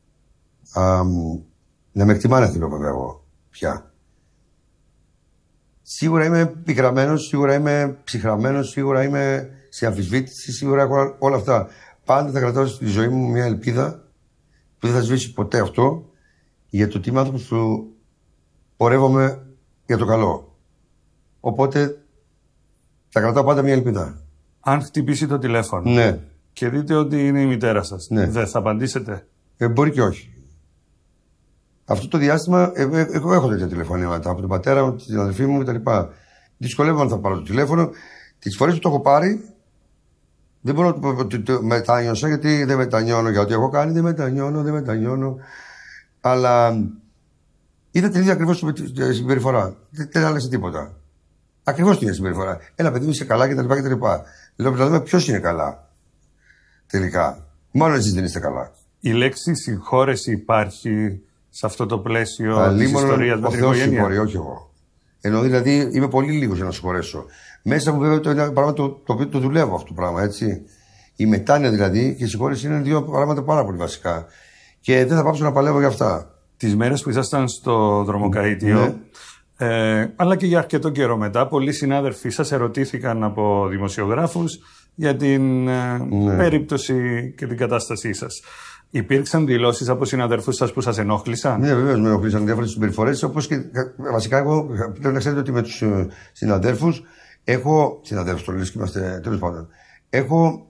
Να με εκτιμάνε θέλω βέβαια εγώ πια. Σίγουρα είμαι πικραμένος, σίγουρα είμαι ψυχραμένος, σίγουρα είμαι σε αμφισβήτηση, σίγουρα έχω όλα αυτά. Πάντα θα κρατάω στη ζωή μου μια ελπίδα που δεν θα σβήσει ποτέ αυτό, για το ότι είμαι άνθρωπος που πορεύομαι για το καλό. Οπότε θα κρατάω πάντα μια ελπίδα. Αν χτυπήσει το τηλέφωνο, ναι, και δείτε ότι είναι η μητέρα σας, ναι, δεν θα απαντήσετε? Μπορεί και όχι. Αυτό το διάστημα εγώ έχω τέτοια τηλεφωνήματα από τον πατέρα μου, την αδελφή μου κτλ. Δυσκολεύομαι αν θα πάρω το τηλέφωνο. Τις φορές που το έχω πάρει, δεν μπορώ να το πω ότι το μετάνιωσα, γιατί δεν μετανιώνω για ό,τι έχω κάνει, δεν μετανιώνω. Αλλά είδα την ίδια ακριβώς συμπεριφορά. Δεν άλλαξε τίποτα. Ακριβώς την ίδια συμπεριφορά. Ένα παιδί μου είσαι καλά κτλ. Λέω να δούμε ποιος είναι καλά. Τελικά. Μάλλον εσείς δεν είστε καλά. Η λέξη συγχώρεση υπάρχει σε αυτό το πλαίσιο της ιστορίας με την οικογένεια? Συγχωρεί, όχι εγώ. Ενώ δηλαδή είμαι πολύ λίγος για να συγχωρέσω. Μέσα μου βέβαια το είναι ένα πράγμα το οποίο το δουλεύω αυτό το πράγμα, έτσι. Η μετάνοια δηλαδή και η συγχώρεση είναι δύο πράγματα πάρα πολύ βασικά. Και δεν θα πάψω να παλεύω για αυτά. Τις μέρες που ήσασταν στο δρομοκαΐτιο, αλλά και για αρκετό καιρό μετά, πολλοί συνάδελφοί σας ερωτήθηκαν από δημοσιογράφους για την περίπτωση και την κατάστασή σας. Υπήρξαν δηλώσεις από συναδέλφους σας που σας ενόχλησαν? Ναι, βεβαίως με ενόχλησαν διάφορες συμπεριφορές. Όπως και βασικά, εγώ πρέπει να ξέρετε ότι με τους συναδέλφους έχω. Συναδέλφους το λες και είμαστε τέλος πάντων. Έχω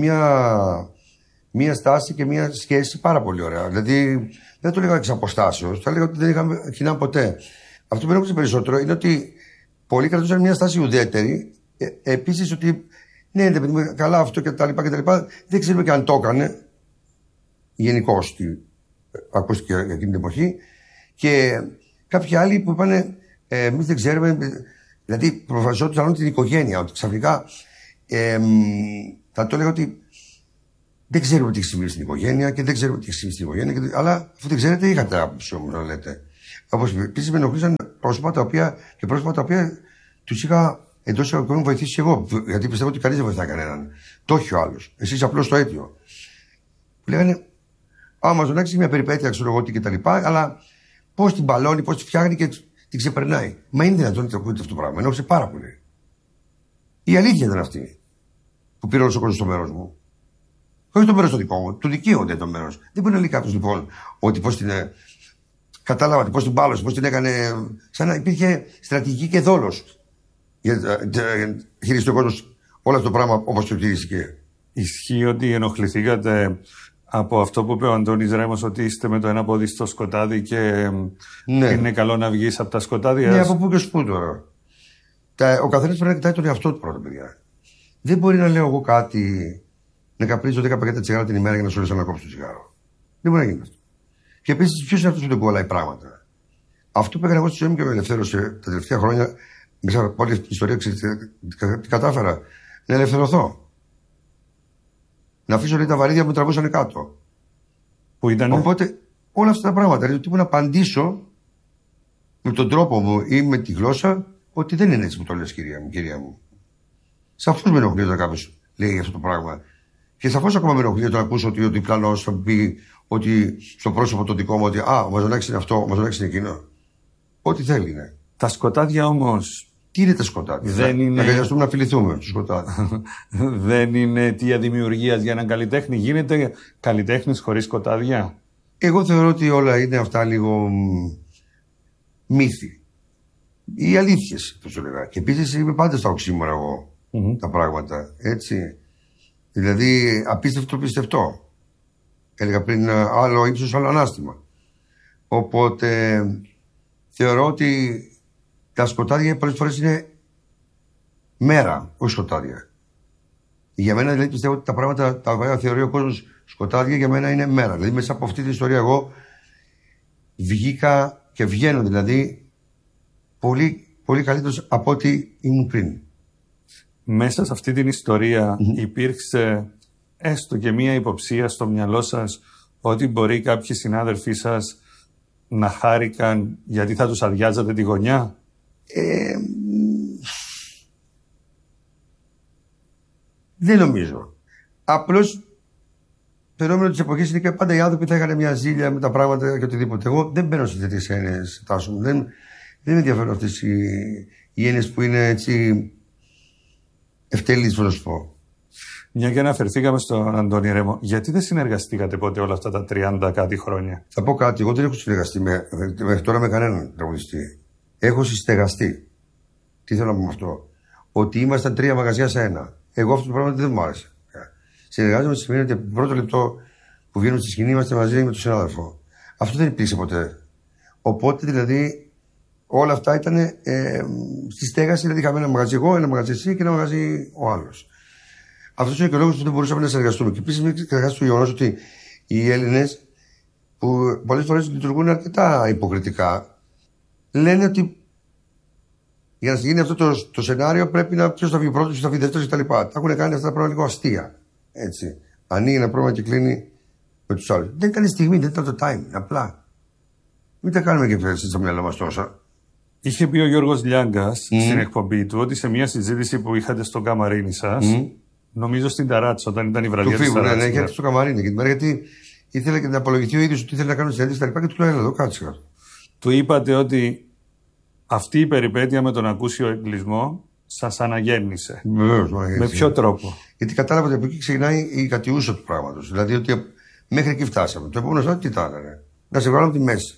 μία στάση και μία σχέση πάρα πολύ ωραία. Δηλαδή δεν το λέγα εξ αποστάσεως, θα λέγα ότι δεν είχαμε κοινά ποτέ. Αυτό που με ενόχλησε περισσότερο είναι ότι πολλοί κρατούσαν μια στάση ουδέτερη. Επίσης ότι ναι, καλά αυτό κτλ. Δεν ξέρουμε και αν το έκανε. Γενικώς ακούστηκε για εκείνη την εποχή. Και κάποιοι άλλοι που είπαν εμείς δεν ξέρουμε, δηλαδή προφασιζόντουσαν την οικογένεια, ότι ξαφνικά θα το έλεγα ότι Δεν ξέρουμε τι έχει συμβεί στην οικογένεια και δεν ξέρουμε τι έχει συμβεί στην οικογένεια. Αλλά αφού δεν ξέρετε, είχατε άποψη όμως να λέτε. Όπως επίσης με ενοχλήσαν πρόσωπα τα οποία τους είχα εντός εισαγωγικών βοηθήσει εγώ. Γιατί πιστεύω ότι κανείς δεν βοηθάει κανέναν. Το έχει ο άλλος. Εσείς απλώς το αίτιο. Που λέγανε, Μαζονάκης μια περιπέτεια, ξέρω εγώ τι κτλ. Αλλά πώς την μπαλώνει, πώς τη φτιάχνει και την ξεπερνάει. Μα είναι δυνατόν να το ακούτε αυτό το πράγμα. Ενόχλησε πάρα πολύ. Η αλήθεια ήταν αυτή. Που πήρε όλο ο κόσμος στο μέρος μου. Όχι το μέρος το δικό μου, του δικαίονται το μέρος. Δεν μπορεί να λέει κάποιο λοιπόν ότι πώς την. Κατάλαβα πώς την μπάλωσε, πώς την έκανε. Σαν να υπήρχε στρατηγική και δόλος. Χειριστεί ο κόσμος όλο αυτό το πράγμα όπως το χειρίστηκε. Ισχύει ότι ενοχληθήκατε από αυτό που είπε ο Αντώνης Ρέμος, ότι είστε με το ένα πόδι στο σκοτάδι και είναι καλό να βγεις από τα σκοτάδια. Ναι, από πού και σπού τώρα. Ο καθένας πρέπει να κοιτάει τον εαυτό του πρώτα, παιδιά. Δεν μπορεί να λέω εγώ κάτι, να καπνίζω 10 πακέτα τσιγάρα την ημέρα για να σου λες να κόψω το τσιγάρο. Δεν μπορεί να γίνει αυτό. Και επίσης, ποιος είναι αυτός που δεν κολλάει πράγματα. Αυτό που έκανα εγώ στη ζωή μου και με ελευθέρωσε τα τελευταία χρόνια, μέσα από όλη αυτή την ιστορία, τι κατάφερα, να ελευθερωθώ. Να αφήσω λέει, τα βαρύδια που με τραβούσαν κάτω. Που ήτανε? Οπότε όλα αυτά τα πράγματα, δηλαδή να απαντήσω με τον τρόπο μου ή με τη γλώσσα, ότι δεν είναι έτσι που το λες, κυρία μου. Σαφώς με ενοχλεί όταν κάποιος λέει αυτό το πράγμα. Και σαφώς ακόμα με ενοχλεί όταν ακούσω ότι ο διπλανός θα πει ότι στο πρόσωπο το δικό μου ότι ο Μαζονάκης είναι αυτό, ο Μαζονάκης είναι εκείνο. Ό,τι θέλει είναι. Τα σκοτάδια όμως. Τι είναι τα σκοτάδια? Να αγκαλιαστούμε να φιληθούμε στο σκοτάδι. Δεν είναι αιτία δημιουργίας για έναν καλλιτέχνη. Γίνεται καλλιτέχνης χωρίς σκοτάδια? Εγώ θεωρώ ότι όλα είναι αυτά λίγο μύθοι. Οι αλήθειες, θα σου λέγα. Και επίσης είμαι πάντα στα οξύμορα εγώ τα πράγματα. Έτσι. Δηλαδή απίστευτο πιστευτό. Έλεγα πριν άλλο ύψος, άλλο ανάστημα. Οπότε θεωρώ ότι τα σκοτάδια πολλές φορές είναι μέρα, όχι σκοτάδια. Για μένα δηλαδή πιστεύω ότι τα πράγματα τα οποία θεωρεί ο κόσμος σκοτάδια για μένα είναι μέρα. Δηλαδή μέσα από αυτή την ιστορία εγώ βγήκα και βγαίνω δηλαδή πολύ, πολύ καλύτερος από ό,τι ήμουν πριν. Μέσα σε αυτή την ιστορία υπήρξε έστω και μία υποψία στο μυαλό σας ότι μπορεί κάποιοι συνάδελφοί σας να χάρηκαν γιατί θα τους αδειάζατε τη γωνιά? Δεν νομίζω. Απλώς το φαινόμενο της εποχής είναι και πάντα οι άνθρωποι θα είχαν μια ζήλια με τα πράγματα και οτιδήποτε. Εγώ δεν μπαίνω σε τέτοιες έννοιες, Τάσο μου. Δεν με ενδιαφέρουν αυτές οι έννοιες που είναι έτσι ευτελείς, να σου πω. Μια και αναφερθήκαμε στον Αντώνη Ρέμο, γιατί δεν συνεργαστήκατε ποτέ όλα αυτά τα 30 κάτι χρόνια? Θα πω κάτι. Εγώ δεν έχω συνεργαστεί μέχρι τώρα με κανέναν τραγουδιστή. Έχω συστεγαστεί. Τι θέλω να πω με αυτό? Ότι ήμασταν 3 μαγαζιά σε ένα. Εγώ αυτό το πράγμα δεν μου άρεσε. Συνεργάζομαι στη σημαίνει ότι από το πρώτο λεπτό που βγαίνουμε στη σκηνή είμαστε μαζί με τον συνάδελφο. Αυτό δεν υπήρξε ποτέ. Οπότε δηλαδή όλα αυτά ήταν στη στέγαση. Δηλαδή είχαμε ένα μαγαζί εγώ, ένα μαγαζί εσύ και ένα μαγαζί ο άλλος. Αυτό είναι και ο λόγος που δεν μπορούσαμε να συνεργαστούμε. Και επίσης μην ξεχάσετε το γεγονός ότι οι Έλληνες, που πολλές φορές λειτουργούν αρκετά υποκριτικά, λένε ότι για να γίνει αυτό το σενάριο πρέπει να ποιος θα βγει πρώτος, ποιος θα βγει δεύτερος κτλ. Τα έχουν κάνει αυτά τα πράγματα λίγο αστεία. Έτσι. Ανοίγει ένα πρόβλημα και κλείνει με τους άλλους. Δεν ήταν η στιγμή, δεν ήταν το time. Απλά. Μην τα κάνουμε και πέρα στο μυαλό μας τόσα. Είχε πει ο Γιώργος Λιάγκας στην εκπομπή του ότι σε μια συζήτηση που είχατε στο καμαρίνι σας, νομίζω στην Ταράτσα, όταν ήταν η βραδιά της Ταράτσα. Ναι, είχε στο καμαρίνι. Γιατί ήθελε και να απολογηθεί ο ίδιος ότι ήθελε να κάνει συνέντευξη κτλ. Και του λέω: έλα εδώ, κάτσε κάτω. Του είπατε ότι αυτή η περιπέτεια με τον ακούσιο εγκλισμό σας αναγέννησε. Βεβαίως, με ποιο τρόπο? Γιατί κατάλαβα ότι από εκεί ξεκινάει η κατιούσα του πράγματος. Δηλαδή ότι μέχρι εκεί φτάσαμε. Το επόμενο στάδιο τι ήταν? Να σε βγάλω από τη μέση.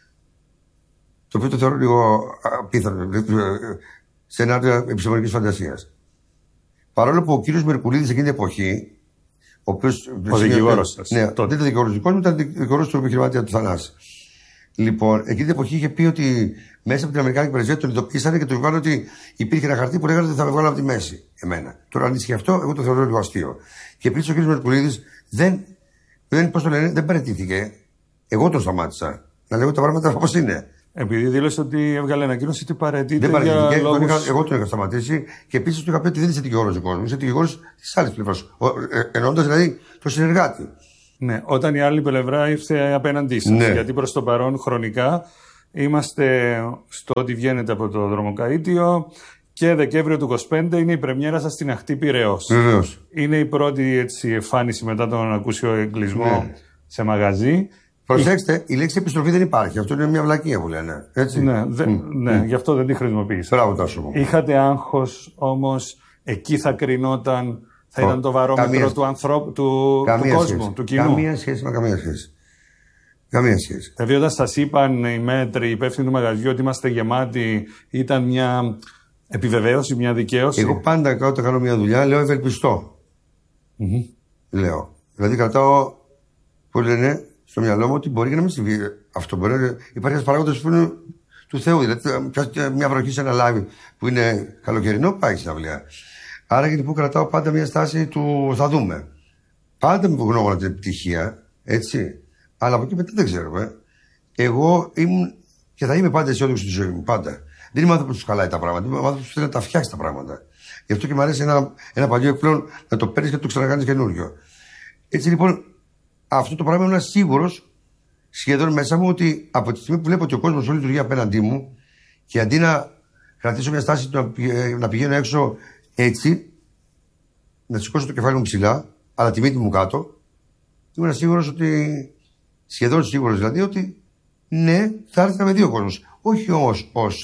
Το οποίο το θεωρώ λίγο απίθανο. Σενάριο επιστημονικής φαντασίας. Παρόλο που ο κύριος Μερκουλίδης εκείνη την εποχή. Ο δικηγόρος σας. Ναι, δεν ήταν δικηγόρος δικός μου, ήταν δικηγόρος του επιχειρηματία του Θανάση. Λοιπόν, εκείνη την εποχή είχε πει ότι μέσα από την Αμερικάνικη πρεσβεία τον ειδοποίησανε και του είπαν ότι υπήρχε ένα χαρτί που λέγανε ότι θα με βγάλουν από τη μέση. Εμένα. Τώρα, αν ίσχυε αυτό, εγώ το θεωρώ λίγο αστείο. Και επίσης ο κ. Μερκουλίδης δεν παραιτήθηκε. Εγώ τον σταμάτησα να λέω τα πράγματα όπως είναι. Επειδή δήλωσε ότι έβγαλε ανακοίνωση ότι παραιτείται για λόγους... Εγώ τον είχα σταματήσει και επίσης του είχα πει ότι δεν είσαι δικηγόρος του κόσμου, είσαι δικηγόρος της άλλης πλευράς. Εννοώντας δηλαδή το συνεργάτη. Ναι, όταν η άλλη πλευρά ήρθε απέναντί σας. Ναι. Γιατί προς το παρόν χρονικά είμαστε στο ότι βγαίνετε από το δρομοκαΐτιο και Δεκέμβριο του 25 είναι η πρεμιέρα σας στην ακτή Πειραιώς. Βεβαίως. Είναι η πρώτη εμφάνιση μετά τον ακούσιο εγκλισμό σε μαγαζί. Προσέξτε, η λέξη επιστροφή δεν υπάρχει. Αυτό είναι μια βλακεία που λένε. Έτσι. Ναι, γι' αυτό δεν τη χρησιμοποίησα. Μπράβο, Τάσο μου. Είχατε άγχος όμως, εκεί θα κρινόταν, θα ήταν το βαρόμετρο του ανθρώπου, του κόσμου, του κοινού. Καμία σχέση με καμία σχέση. Καμία σχέση. Δηλαδή, όταν σας είπαν οι μέτροι, οι υπεύθυνοι του μαγαζιού ότι είμαστε γεμάτοι, ήταν μια επιβεβαίωση, μια δικαίωση? Εγώ πάντα όταν κάνω μια δουλειά λέω ευελπιστώ. Λέω. Δηλαδή, κρατάω, που λένε, στο μυαλό μου ότι μπορεί και να μην συμβεί αυτό. Υπάρχει ένα παράγοντα που είναι του Θεού. Δηλαδή, μια βροχή σε ένα λάβι που είναι καλοκαιρινό, πάει στην αυλαία. Άρα γιατί που κρατάω πάντα μια στάση του θα δούμε. Πάντα με γνώμονα την επιτυχία, έτσι. Αλλά από εκεί μετά δεν ξέρουμε. Εγώ ήμουν και θα είμαι πάντα αισιόδοξο στη ζωή μου. Πάντα. Δεν είμαι άνθρωπο που του χαλάει τα πράγματα. Είμαι άνθρωπο που θέλει να τα φτιάξει τα πράγματα. Γι' αυτό και μου αρέσει ένα παλιό εκπλέον να το παίρνει και να το ξανακάνει καινούριο. Έτσι λοιπόν, αυτό το πράγμα ήμουν σίγουρος σχεδόν μέσα μου ότι από τη στιγμή που βλέπω ότι ο κόσμος όλη λειτουργεί απέναντί μου και αντί να κρατήσω μια στάση να πηγαίνω έξω έτσι, να σηκώσω το κεφάλι μου ψηλά, αλλά τη μύτη μου κάτω, ήμουν σίγουρος ότι, σχεδόν σίγουρος δηλαδή, ότι ναι, θα έρθει να με δει ο κόσμος. Όχι όμως ως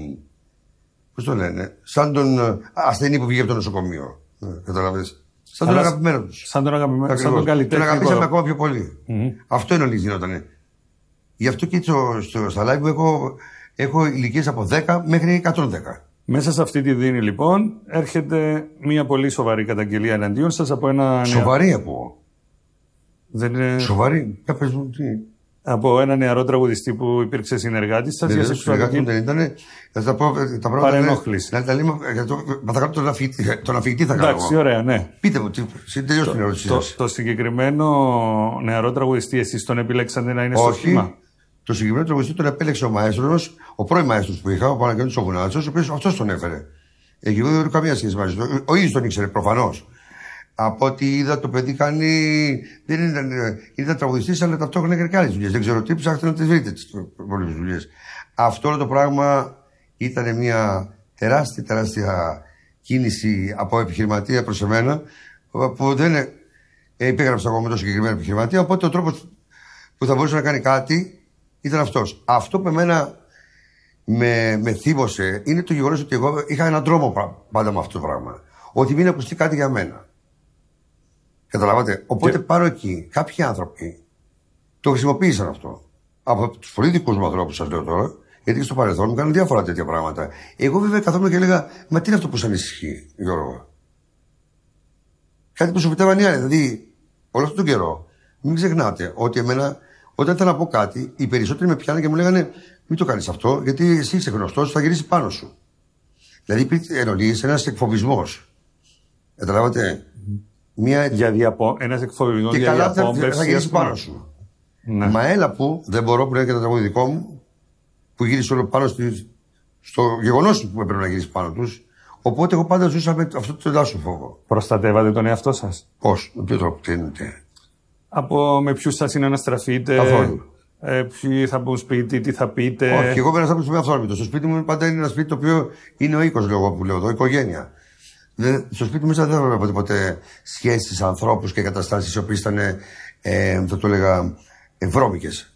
πώς το λένε, σαν τον ασθενή που βγήκε από το νοσοκομείο. Καταλαβαίνεις. Σαν τον αγαπημένο του. Σαν τον αγαπημένο, σαν τον καλλιτέχνη. Τον αγαπήσαμε ακόμα πιο πολύ. Αυτό είναι όλη γινότανε. Γι' αυτό και στα live μου έχω ηλικίες από 10 μέχρι 110. Μέσα σε αυτή τη δίνη λοιπόν έρχεται μια πολύ σοβαρή καταγγελία εναντίον σας από ένα. Σοβαρή από. Δεν είναι. Σοβαρή. Πες μου τι. Από ένα νεαρό τραγουδιστή που υπήρξε συνεργάτης σας για σεξουαλική. Δεν ήταν. Θα τα πω τα πράγματα. Παρενόχληση. Να τα λέμε. Θα κάνω τον αφηγητή θα κάνω. Εντάξει, ωραία, ναι. Πείτε μου, τελειώστε την ερώτησή σας. Το συγκεκριμένο νεαρό τραγουδιστή, εσείς τον επιλέξατε να είναι στο σχήμα? Το συγκεκριμένο τραγουδιστή τον επέλεξε ο μαέστρος, ο πρώην μαέστρος που είχα, ο Παναγιώτης ο Βουνάτσος, ο οποίος αυτός τον έφερε. Εκεί δεν έχω καμία σχέση μαζί του. Ο ίδιος τον ήξερε προφανώς. Από ό,τι είδα το παιδί κάνει. Δεν ήταν τραγουδιστής, αλλά ταυτόχρονα έκανε και άλλες δουλειές. Δεν ξέρω τι, ψάχτε να τις βρείτε τις πολλές δουλειές. Αυτό όλο το πράγμα ήταν μια τεράστια κίνηση από επιχειρηματία προς εμένα, που δεν υπέγραψα εγώ με τον συγκεκριμένο επιχειρηματία. Οπότε ο τρόπος που θα μπορούσε να κάνει κάτι ήταν αυτός. Αυτό που εμένα με θύμωσε είναι το γεγονός ότι εγώ είχα έναν τρόμο πάντα με αυτό το πράγμα. Ότι μην ακουστεί κάτι για μένα. Καταλάβατε. Οπότε πάρω εκεί. Κάποιοι άνθρωποι το χρησιμοποίησαν αυτό. Από τους πολύ δικούς μου ανθρώπους, σας λέω τώρα, γιατί και στο παρελθόν μου κάνουν διάφορα τέτοια πράγματα. Εγώ βέβαια καθόμουν και έλεγα, μα τι είναι αυτό που σας ανησυχεί, Γιώργο? Κάτι που σου φυτεύαν οι άλλοι. Δηλαδή, όλο αυτόν τον καιρό, μην ξεχνάτε ότι εμένα, όταν ήταν να πω κάτι, οι περισσότεροι με πιάνανε και μου λέγανε, μην το κάνεις αυτό, γιατί εσύ είσαι γνωστός, θα γυρίσει πάνω σου. Δηλαδή, υπήρχε ένας εκφοβισμός. Καταλάβατε. Ένας εκφοβισμός για διαπόμπευση. Θα γυρίσει πάνω σου. Ναι. Μα έλα που δεν μπορώ, που είναι και το τραγούδι δικό μου, που γύρισε όλο πάνω στο γεγονός που έπρεπε να γυρίσει πάνω τους. Οπότε εγώ πάντα ζούσα με αυτό το εντάσσο φόβο. Προστατεύατε τον εαυτό σας? Πώς, με ποιο τρόπο, τι εννοείτε? Με ποιους θα συναναστραφείτε? Καθόλου. Ποιοι θα μπουν σπίτι, τι θα πείτε? Όχι, εγώ πέρασα από το αυθόρμητο. Στο σπίτι μου πάντα είναι ένα σπίτι το οποίο είναι ο οίκος, λέω που λέω εδώ, οικογένεια. Στο σπίτι μου μέσα δεν έβλεπα ποτέ σχέσεις, ανθρώπους και καταστάσεις οι οποίες ήταν, θα το έλεγα, βρώμικες.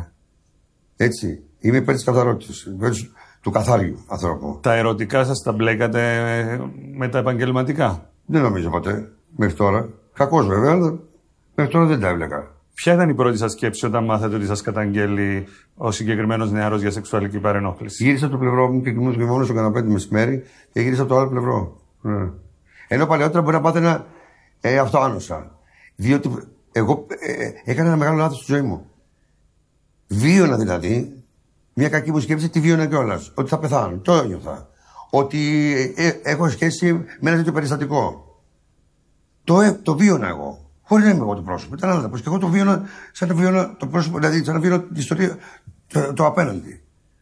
Έτσι. Είμαι υπέρ της καθαρότητας, υπέρ του καθάριου ανθρώπου. Τα ερωτικά σας τα μπλέκατε με τα επαγγελματικά? Δεν νομίζω ποτέ, μέχρι τώρα. Κακώς βέβαια, αλλά μέχρι τώρα δεν τα έβλεκα. Ποια ήταν η πρώτη σας σκέψη όταν μάθατε ότι σας καταγγέλει ο συγκεκριμένος νεαρός για σεξουαλική παρενόχληση? Γύρισα από το πλευρό μου και κοιμούμαι μόνο στο καναπέ το μεσημέρι και γύρισα από το άλλο πλευρό. Ενώ παλαιότερα μπορεί να πάθαινα αυτοάνωσα. Διότι εγώ έκανα ένα μεγάλο λάθος στη ζωή μου. Βίωνα δηλαδή μια κακή μου σκέψη, τη βίωνα κιόλας. Ότι θα πεθάνω. Το ένιωθα. Ότι έχω σχέση με ένα τέτοιο περιστατικό. Το βίωνα εγώ. Χωρίς να είμαι εγώ το πρόσωπο. Ήταν άλλο. Και εγώ το βίωνα σαν να βίωνα το πρόσωπο, δηλαδή σαν να βίωνα την ιστορία το απέναντι.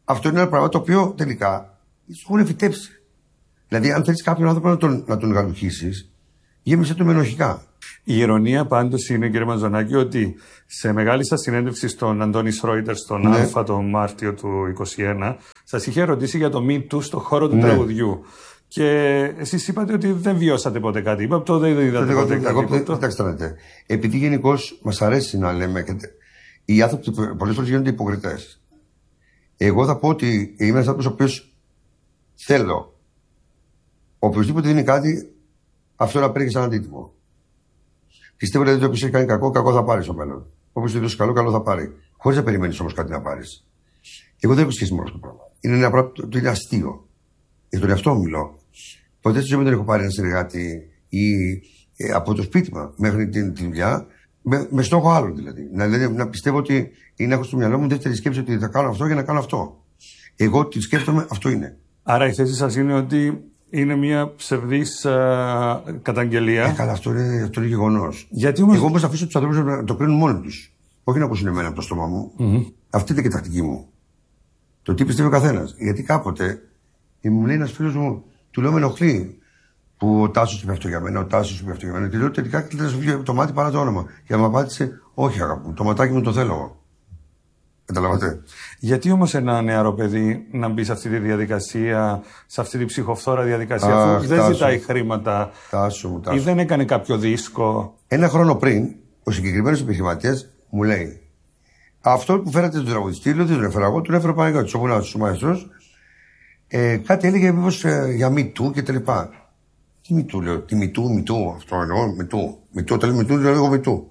αυτό είναι ένα πράγμα το οποίο τελικά σου έχουν φυτέψει. Δηλαδή, αν θέλεις κάποιον άνθρωπο να τον γαλουχίσεις, γέμισε το με ενοχικά. Η ηρωνία πάντως είναι, κύριε Μαζονάκη, ότι σε μεγάλη σας συνέντευξη στον Αντώνη Σρόιτερ στον Α τον Μάρτιο του 2021, σας είχε ρωτήσει για το Me Too στον χώρο του τραγουδιού. Και εσείς είπατε ότι δεν βιώσατε ποτέ κάτι. Είπατε ότι δεν είδατε ποτέ κάτι. Κοιτάξτε να δείτε. Επειδή γενικώς μας αρέσει να λέμε, οι άνθρωποι πολλές φορές γίνονται υποκριτές. Εγώ θα πω ότι είμαι ένας άνθρωπος ο οποίος θέλω οποιοδήποτε δίνει κάτι, αυτό να παίρνει σαν αντίτιμο. Πιστεύω ότι όποιος έχει κάνει κακό θα πάρει στο μέλλον. Όποιος έχει δώσει καλό θα πάρει. Χωρίς να περιμένεις όμως κάτι να πάρεις. Εγώ δεν έχω σχέση με αυτό το πράγμα. Είναι ένα πράγμα το είναι αστείο. Για τον εαυτό μου μιλώ. Ποτέ στη ζωή μου δεν έχω πάρει ένα συνεργάτη ή από το σπίτι μου μέχρι τη δουλειά, με στόχο άλλο δηλαδή. Να πιστεύω ότι είναι έχω στο μυαλό μου δεύτερη σκέψη ότι θα κάνω αυτό για να κάνω αυτό. Εγώ τι σκέφτομαι, αυτό είναι. Άρα η θέση σας είναι ότι είναι μια ψευδής καταγγελία. Καλά, αυτό είναι γεγονός. Όμως... Εγώ όμως αφήσω τους ανθρώπους να το κρίνουν μόνοι τους. Όχι να ακούσουν εμένα από το στόμα μου. Αυτή είναι και η τακτική μου. Το τι πιστεύει ο καθένας. Γιατί κάποτε μου λέει ένας φίλος μου, του λέω με ενοχλεί που ο Τάσος είπε αυτό για μένα, ο Τάσος είπε αυτό για μένα. Και λέω τελικά κλείνει το μάτι παρά το όνομα. Και μου απάντησε, όχι αγάπη μου, το ματάκι μου το θέλω εγώ. Καταλαβαίνετε. Γιατί όμως ένα νεαρό παιδί να μπει σε αυτή τη διαδικασία, σε αυτή τη ψυχοφθόρα διαδικασία, αφού δεν ζητάει χρήματα ή δεν έκανε κάποιο δίσκο? Ένα χρόνο πριν, ο συγκεκριμένος επιχειρηματίας μου λέει, αυτό που φέρατε τον τραγουδιστή, δεν τον έφερα εγώ, τον έφερα Παναγιώτης, όπου είναι ο μαέστρος. Κάτι έλεγε μήπως για Me Too και τα λοιπά. Τι Me Too, λέω, τι Me Too, αυτό εννοώ, Me Too, όταν λέει Me Too, λέω εγώ Me Too.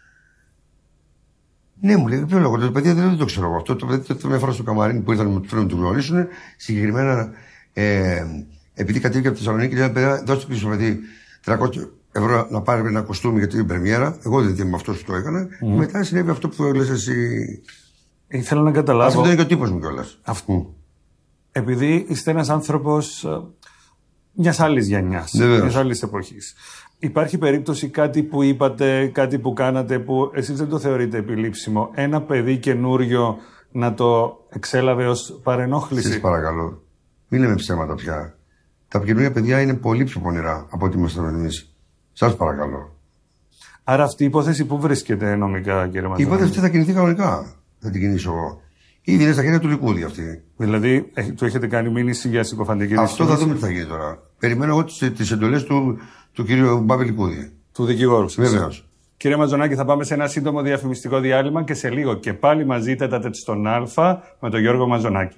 Ναι, μου λέει, ποιο λόγο, το παιδί δεν το ξέρω εγώ αυτό. Το παιδί το μια φορά στο καμαρίνι που ήρθαν να του γνωρίσουν, συγκεκριμένα επειδή κατέβηκε από τη Θεσσαλονίκη, λέει, παιδιά, δώστε πίσω στο παιδί 300 ευρώ να πάρει ένα κοστούμι για την πρεμιέρα. Εγώ δεν είμαι αυτό που το έκανα. Μετά συνέβη αυτό που λες εσύ. Ήθελα να καταλάβω. Αυτό είναι και ο τύπος μου κιόλας. Επειδή είστε ένας άνθρωπος μιας άλλης γενιάς, μιας άλλης εποχής. Υπάρχει περίπτωση κάτι που είπατε, κάτι που κάνατε που εσείς δεν το θεωρείτε επιλήψιμο, ένα παιδί καινούριο να το εξέλαβε ως παρενόχληση? Σας παρακαλώ, μην λέμε ψέματα πια. Τα καινούργια παιδιά είναι πολύ πιο πονηρά από ό,τι ήμασταν εμείς. Σας παρακαλώ. Άρα αυτή η υπόθεση πού βρίσκεται νομικά, κύριε Μαζονάκη? Η υπόθεση αυτή θα κινηθεί κανονικά. Θα την κινήσω εγώ. Ήδη είναι στα χέρια του Λικούδη αυτή. Δηλαδή, του έχετε κάνει μήνυση για συκοφαντική ρύθμιση? Αυτό θα δούμε τι θα γίνει τώρα. Περιμένω εγώ τις εντολές του κύριου Μπάβη Λικούδη. Του δικηγόρου σας. Βεβαίως. Κύριε Μαζονάκη, θα πάμε σε ένα σύντομο διαφημιστικό διάλειμμα και σε λίγο και πάλι μαζί τέταρτε στον Α με τον Γιώργο Μαζονάκη.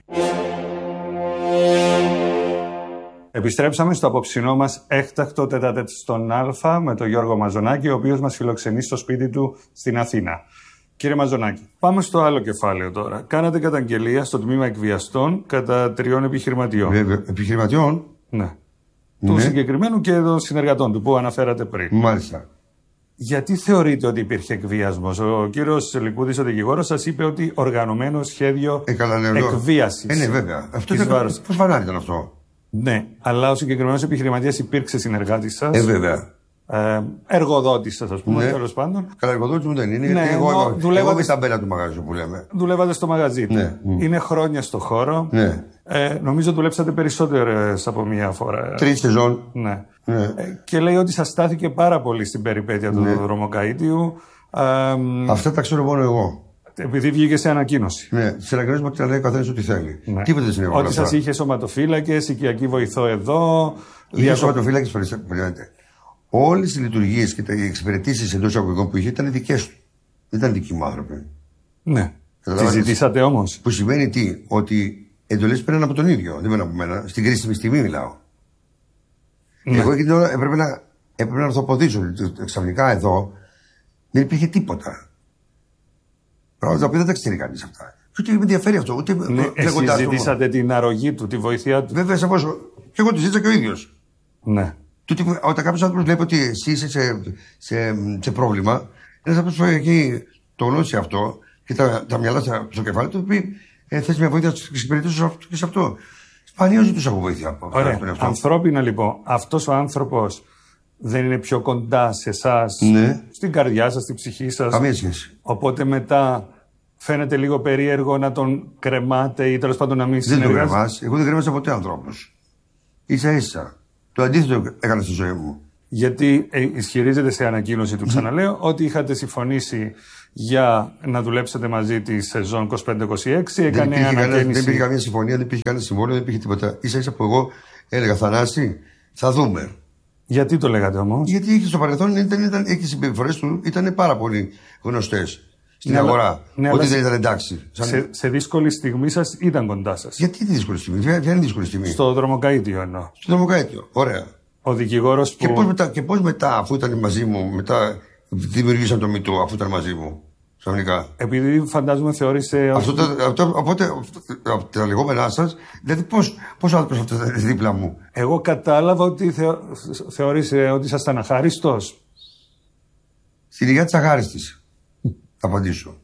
Επιστρέψαμε στο απόψινό μας έκτακτο τέταρτε στον Α με τον Γιώργο Μαζονάκη, ο οποίος μας φιλοξενεί στο σπίτι του στην Αθήνα. Κύριε Μαζονάκη, πάμε στο άλλο κεφάλαιο τώρα. Κάνατε καταγγελία στο τμήμα εκβιαστών κατά 3 επιχειρηματιών. Επιχειρηματιών? Ναι. Του συγκεκριμένου και των συνεργατών του που αναφέρατε πριν. Μάλιστα. Γιατί θεωρείτε ότι υπήρχε εκβιασμός? Ο κύριος Λικούδης, ο δικηγόρος, σας είπε ότι οργανωμένο σχέδιο εκβίασης. Ναι, βέβαια. Αυτό πώς φανάρι ήταν αυτό? Ναι, αλλά ο συγκεκριμένος επιχειρηματίας υπήρξε συνεργάτης σας. Βέβαια. Εργοδότης σας, ας πούμε, τέλος πάντων. Καλά, εργοδότης μου δεν είναι. Ναι, εγώ με τα μπέλα του μαγαζιού που λέμε. Δουλεύατε στο μαγαζί του. Ναι. Είναι χρόνια στο χώρο. Ναι. Νομίζω δουλέψατε περισσότερες από μία φορά. 3 σεζόν. Ναι. Και λέει ότι σας στάθηκε πάρα πολύ στην περιπέτεια του δρομοκαΐτιου. Αυτά τα ξέρω μόνο εγώ. Επειδή βγήκε σε ανακοίνωση. Ναι, σε ανακοίνωση ότι λέει ο καθένας ό,τι θέλει. Ναι. Τίποτα δεν συνέβη. Ότι σας είχε σωματοφύλακες, οικιακή βοηθό εδώ. Είχε σωματοφύλακες, περιμένετε. Όλες οι λειτουργίες και οι εξυπηρετήσεις εντός εισαγωγικών που είχε ήταν δικές του. Δεν ήταν δικοί μου άνθρωποι. Ναι. Τι ζητήσατε όμως? Που σημαίνει τι? Ότι εντολές παίρναν από τον ίδιο. Δεν παίρναν από μένα. Στην κρίσιμη στιγμή μιλάω. Ναι. Εγώ εκείνη την ώρα έπρεπε να ορθοποδήσω. Ξαφνικά εδώ δεν υπήρχε τίποτα. Πράγματα τα οποία δεν τα ξέρει κανείς αυτά. Και ούτε με ενδιαφέρει αυτό. Ούτε εσείς ζητήσατε την αρρωγή του, τη βοήθειά του. Βέβαια, σαφώς. Και εγώ τη ζήτησα και ο ίδιος. Ναι. Όταν κάποιος άνθρωπος βλέπει ότι εσύ είσαι σε πρόβλημα, ένας άνθρωπος που έχει το γνώσει αυτό και τα μυαλά στο κεφάλι του, πει θες μια βοήθεια στις εξυπηρετήσεις και σε αυτό. Σπανίως ζητούσα από βοήθεια από αυτό. Ανθρώπινα λοιπόν, αυτός ο άνθρωπος δεν είναι πιο κοντά σε εσάς, ναι, στην καρδιά σας, στην ψυχή σας? Καμία σχέση. Οπότε μετά φαίνεται λίγο περίεργο να τον κρεμάτε ή τέλος πάντων να μην συνεργάζεται? Δεν τον κρεμάς. Εγώ δεν κρέμασα ποτέ ανθρώπους. Ίσα-ίσα. Το αντίθετο έκανα στη ζωή μου. Γιατί ισχυρίζεται σε ανακοίνωση του, ξαναλέω, ότι είχατε συμφωνήσει για να δουλέψετε μαζί τη σεζόν 25-26. Δεν υπήρχε καμία συμφωνία, δεν υπήρχε κανένα συμβόλαιο, δεν υπήρχε τίποτα. Ίσα-ίσα που εγώ έλεγα, Θανάση, θα δούμε. Γιατί το λέγατε όμως? Γιατί στο παρελθόν οι συμπεριφορές του ήταν πάρα πολύ γνωστές στην αγορά. Ότι δεν ήταν εντάξει. Σε δύσκολη στιγμή σας ήταν κοντά σας. Γιατί τη δύσκολη στιγμή, ποια είναι η δύσκολη στιγμή? Στο δρομοκαΐτιο εννοώ. Στο δρομοκαΐτιο, ωραία. Ο δικηγόρος που... Και πώς μετά, αφού ήταν μαζί μου, μετά δημιουργήσαν το μητό, αφού ήταν μαζί μου, ξαφνικά. Επειδή φαντάζομαι θεώρησε... Οπότε, από τα λεγόμενά σας, δηλαδή πώς ο άνθρωπος αυτό ήταν δίπλα μου? Εγώ κατάλαβα ότι θεώρησε ότι ήσασταν αχάριστος. Στην υγεία της αχάριστης, θα απαντήσω.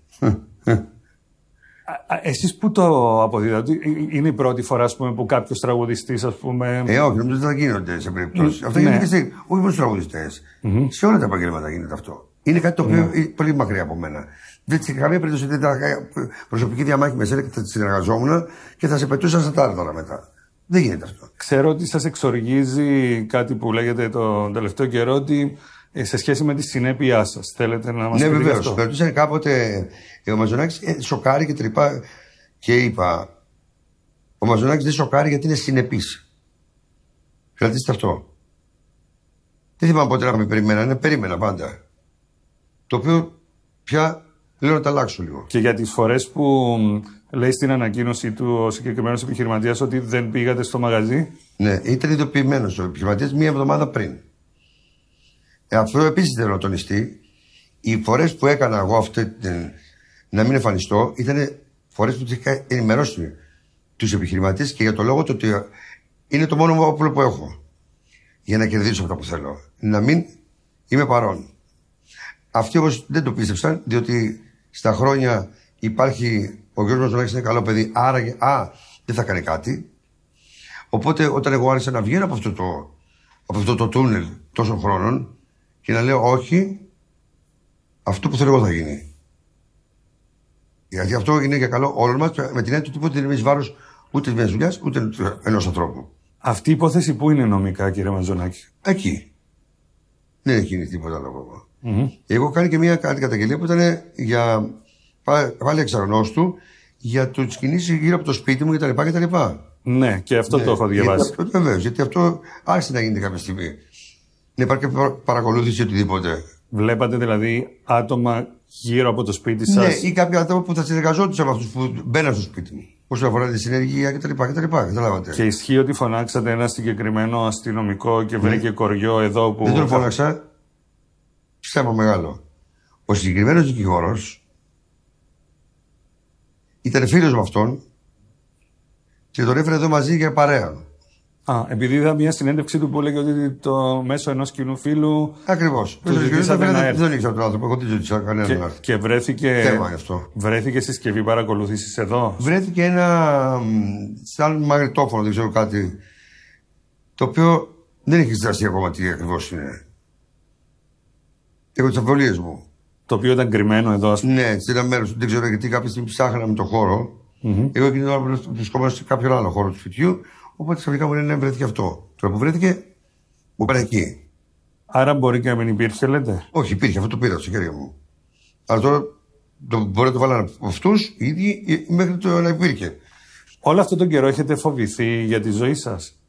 Εσείς που το αποδίδατε, είναι η πρώτη φορά που κάποιος τραγουδιστής, ας πούμε... όχι, νομίζω ότι θα γίνονται σε περιπτώσεις. Αυτό γίνεται και όχι μόνο στους τραγουδιστές. Σε όλα τα επαγγέλματα γίνεται αυτό. Είναι κάτι το οποίο είναι πολύ μακριά από μένα. Δεν σε καμία περίπτωση δεν ήταν προσωπική διαμάχη με εσένα και θα συνεργαζόμουν και θα σε πετούσα στα τάρταρα μετά. Δεν γίνεται αυτό. Ξέρω ότι σας εξοργίζει κάτι που λέγεται τον τελευταίο καιρό, ότι σε σχέση με τη συνέπειά σας. Θέλετε να μας πείτε? Ναι, βεβαίως. Με ρωτήσανε κάποτε ο Μαζονάκης σοκάρει και τρυπά και είπα, ο Μαζονάκης δεν σοκάρει γιατί είναι συνεπής. Κρατήστε αυτό. Δεν θυμάμαι πότε να με περιμένανε, περίμενα πάντα. Το οποίο πια λέω να τα αλλάξω λίγο. Και για τις φορές που λέει στην ανακοίνωση του ο συγκεκριμένος επιχειρηματίας ότι δεν πήγατε στο μαγαζί. Ναι, ήταν ειδοποιημένος ο επιχειρηματίας μία εβδομάδα πριν. Αυτό επίσης θέλω να τονιστεί. Οι φορές που έκανα εγώ να μην εμφανιστώ ήταν φορές που είχα ενημερώσει τους επιχειρηματίες και για το λόγο ότι είναι το μόνο όπλο που έχω για να κερδίσω αυτό που θέλω. Να μην είμαι παρόν. Αυτοί όμως δεν το πίστεψαν, διότι στα χρόνια υπάρχει ο Γιώργος Μαζονάκης, είναι καλό παιδί, άρα δεν θα κάνει κάτι. Οπότε όταν εγώ άρχισα να βγαίνω από αυτό το τούνελ τόσων χρόνων και να λέω όχι, αυτό που θέλω εγώ θα γίνει. Γιατί αυτό είναι για καλό όλων μας, με την έννοια ότι τίποτε δεν είναι εις βάρος ούτε μιας δουλειάς ούτε ενός ανθρώπου. Αυτή η υπόθεση πού είναι νομικά, κύριε Μαζονάκη? Εκεί. Δεν έχει γίνει τίποτα άλλο ακόμα. Εγώ κάνει και μια καταγγελία που ήταν για πάλι εξαγνώστου για τις κινήσεις γύρω από το σπίτι μου κτλ. Ναι, και αυτό το έχω διαβάσει. Βεβαίως, γιατί αυτό άρχισε να γίνεται κάποια στιγμή. Να υπάρχει παρακολούθηση οτιδήποτε. Βλέπατε δηλαδή άτομα γύρω από το σπίτι σας? Ναι, ή κάποια άτομα που θα συνεργαζόντουσαν με αυτούς που μπαίναν στο σπίτι μου. Όσον αφορά τη συνεργεία κτλ. Καταλάβατε. Και ισχύει ότι φωνάξατε ένα συγκεκριμένο αστυνομικό και βρήκε κοριό εδώ που. Δεν τον φώναξα. Ψέμα μεγάλο. Ο συγκεκριμένος δικηγόρος ήταν φίλος με αυτόν και τον έφερε εδώ μαζί για παρέα. Επειδή είδα μια συνέντευξη του που έλεγε ότι το μέσω ενός κοινού φίλου. Ακριβώς. Δεν ήξερα τον άνθρωπο, εγώ δεν ζήτησα κανέναν άνθρωπο. Και βρέθηκε συσκευή παρακολούθησης εδώ? Βρέθηκε ένα σαν μαγνητόφωνο, δεν ξέρω κάτι, το οποίο δεν έχει εξεταστεί ακόμα τι ακριβώς είναι. Έχω τις αμφιβολίες μου. Το οποίο ήταν κρυμμένο εδώ, ας πούμε. Ναι, σε ένα μέρος, δεν ξέρω γιατί κάποια στιγμή ψάχναμε τον χώρο. Εγώ εκείνη την ώρα βρισκόμαστε σε κάποιον άλλο χώρο του σπιτιού. Οπότε ξαφνικά μου λένε βρέθηκε αυτό. Τώρα που βρέθηκε, μου πέρα εκεί. Άρα μπορεί και να μην υπήρχε, λέτε? Όχι, υπήρχε, αυτό το πήρα στο χέρι μου. Αλλά τώρα μπορεί να το βάλανε αυτούς οι ίδιοι μέχρι το να υπήρχε. Όλο αυτόν τον καιρό έχετε φοβηθεί για τη ζωή σας?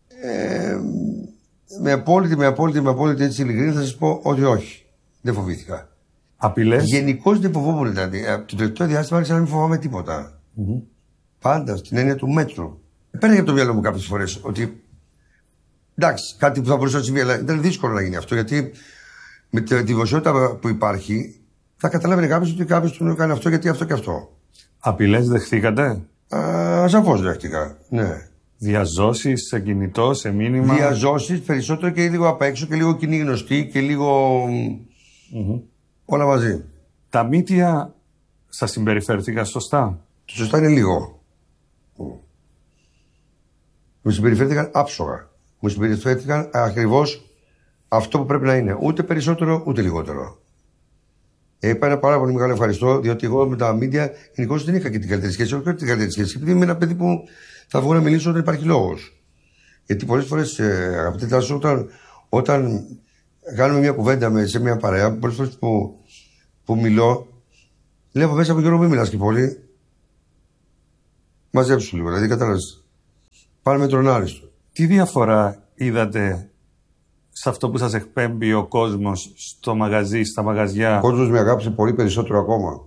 Με απόλυτη έτσι ειλικρίνη θα σας πω ότι όχι. Δεν φοβήθηκα. Απειλές? Γενικώς δεν φοβόμουν. Δηλαδή, το τελευταίο διάστημα άρχισα να μην φοβάμαι τίποτα. Πάντα στην έννοια του μέτρου. Πέρασε από το μυαλό μου κάποιες φορές ότι εντάξει, κάτι που θα μπορούσε να συμβεί, αλλά ήταν δύσκολο να γίνει αυτό, γιατί με τη δημοσιότητα που υπάρχει θα καταλάβαινε κάποιος ότι κάποιος του έκανε αυτό γιατί αυτό και αυτό. Απειλές δεχτήκατε? Σαφώς δέχτηκα, ναι. Διαζώσεις σε κινητό, σε μήνυμα? Διαζώσεις περισσότερο και λίγο απ' έξω και λίγο κοινή γνωστή και λίγο όλα μαζί. Τα μύτια σας συμπεριφέρθηκαν σωστά? Το σωστά είναι λίγο. Μου συμπεριφέρθηκαν άψογα. Μου συμπεριφέρθηκαν ακριβώς αυτό που πρέπει να είναι. Ούτε περισσότερο, ούτε λιγότερο. Είπα ένα πάρα πολύ μεγάλο ευχαριστώ, διότι εγώ με τα media γενικώς δεν είχα και την καλύτερη σχέση. Όχι την καλύτερη σχέση, επειδή είμαι ένα παιδί που θα βγω να μιλήσω όταν υπάρχει λόγος. Γιατί πολλές φορές, αγαπητέ Τάσο, όταν κάνουμε μια κουβέντα σε μια παρέα, πολλές φορές που μιλώ, λέω μέσα από Γιώργο, μην μιλάς και πολύ. Μαζέψου λίγο, δηλαδή κατάλαβες. Πάνε με τον άριστο. Τι διαφορά είδατε σε αυτό που σας εκπέμπει ο κόσμος στο μαγαζί, στα μαγαζιά? Ο κόσμος με αγάπησε πολύ περισσότερο ακόμα.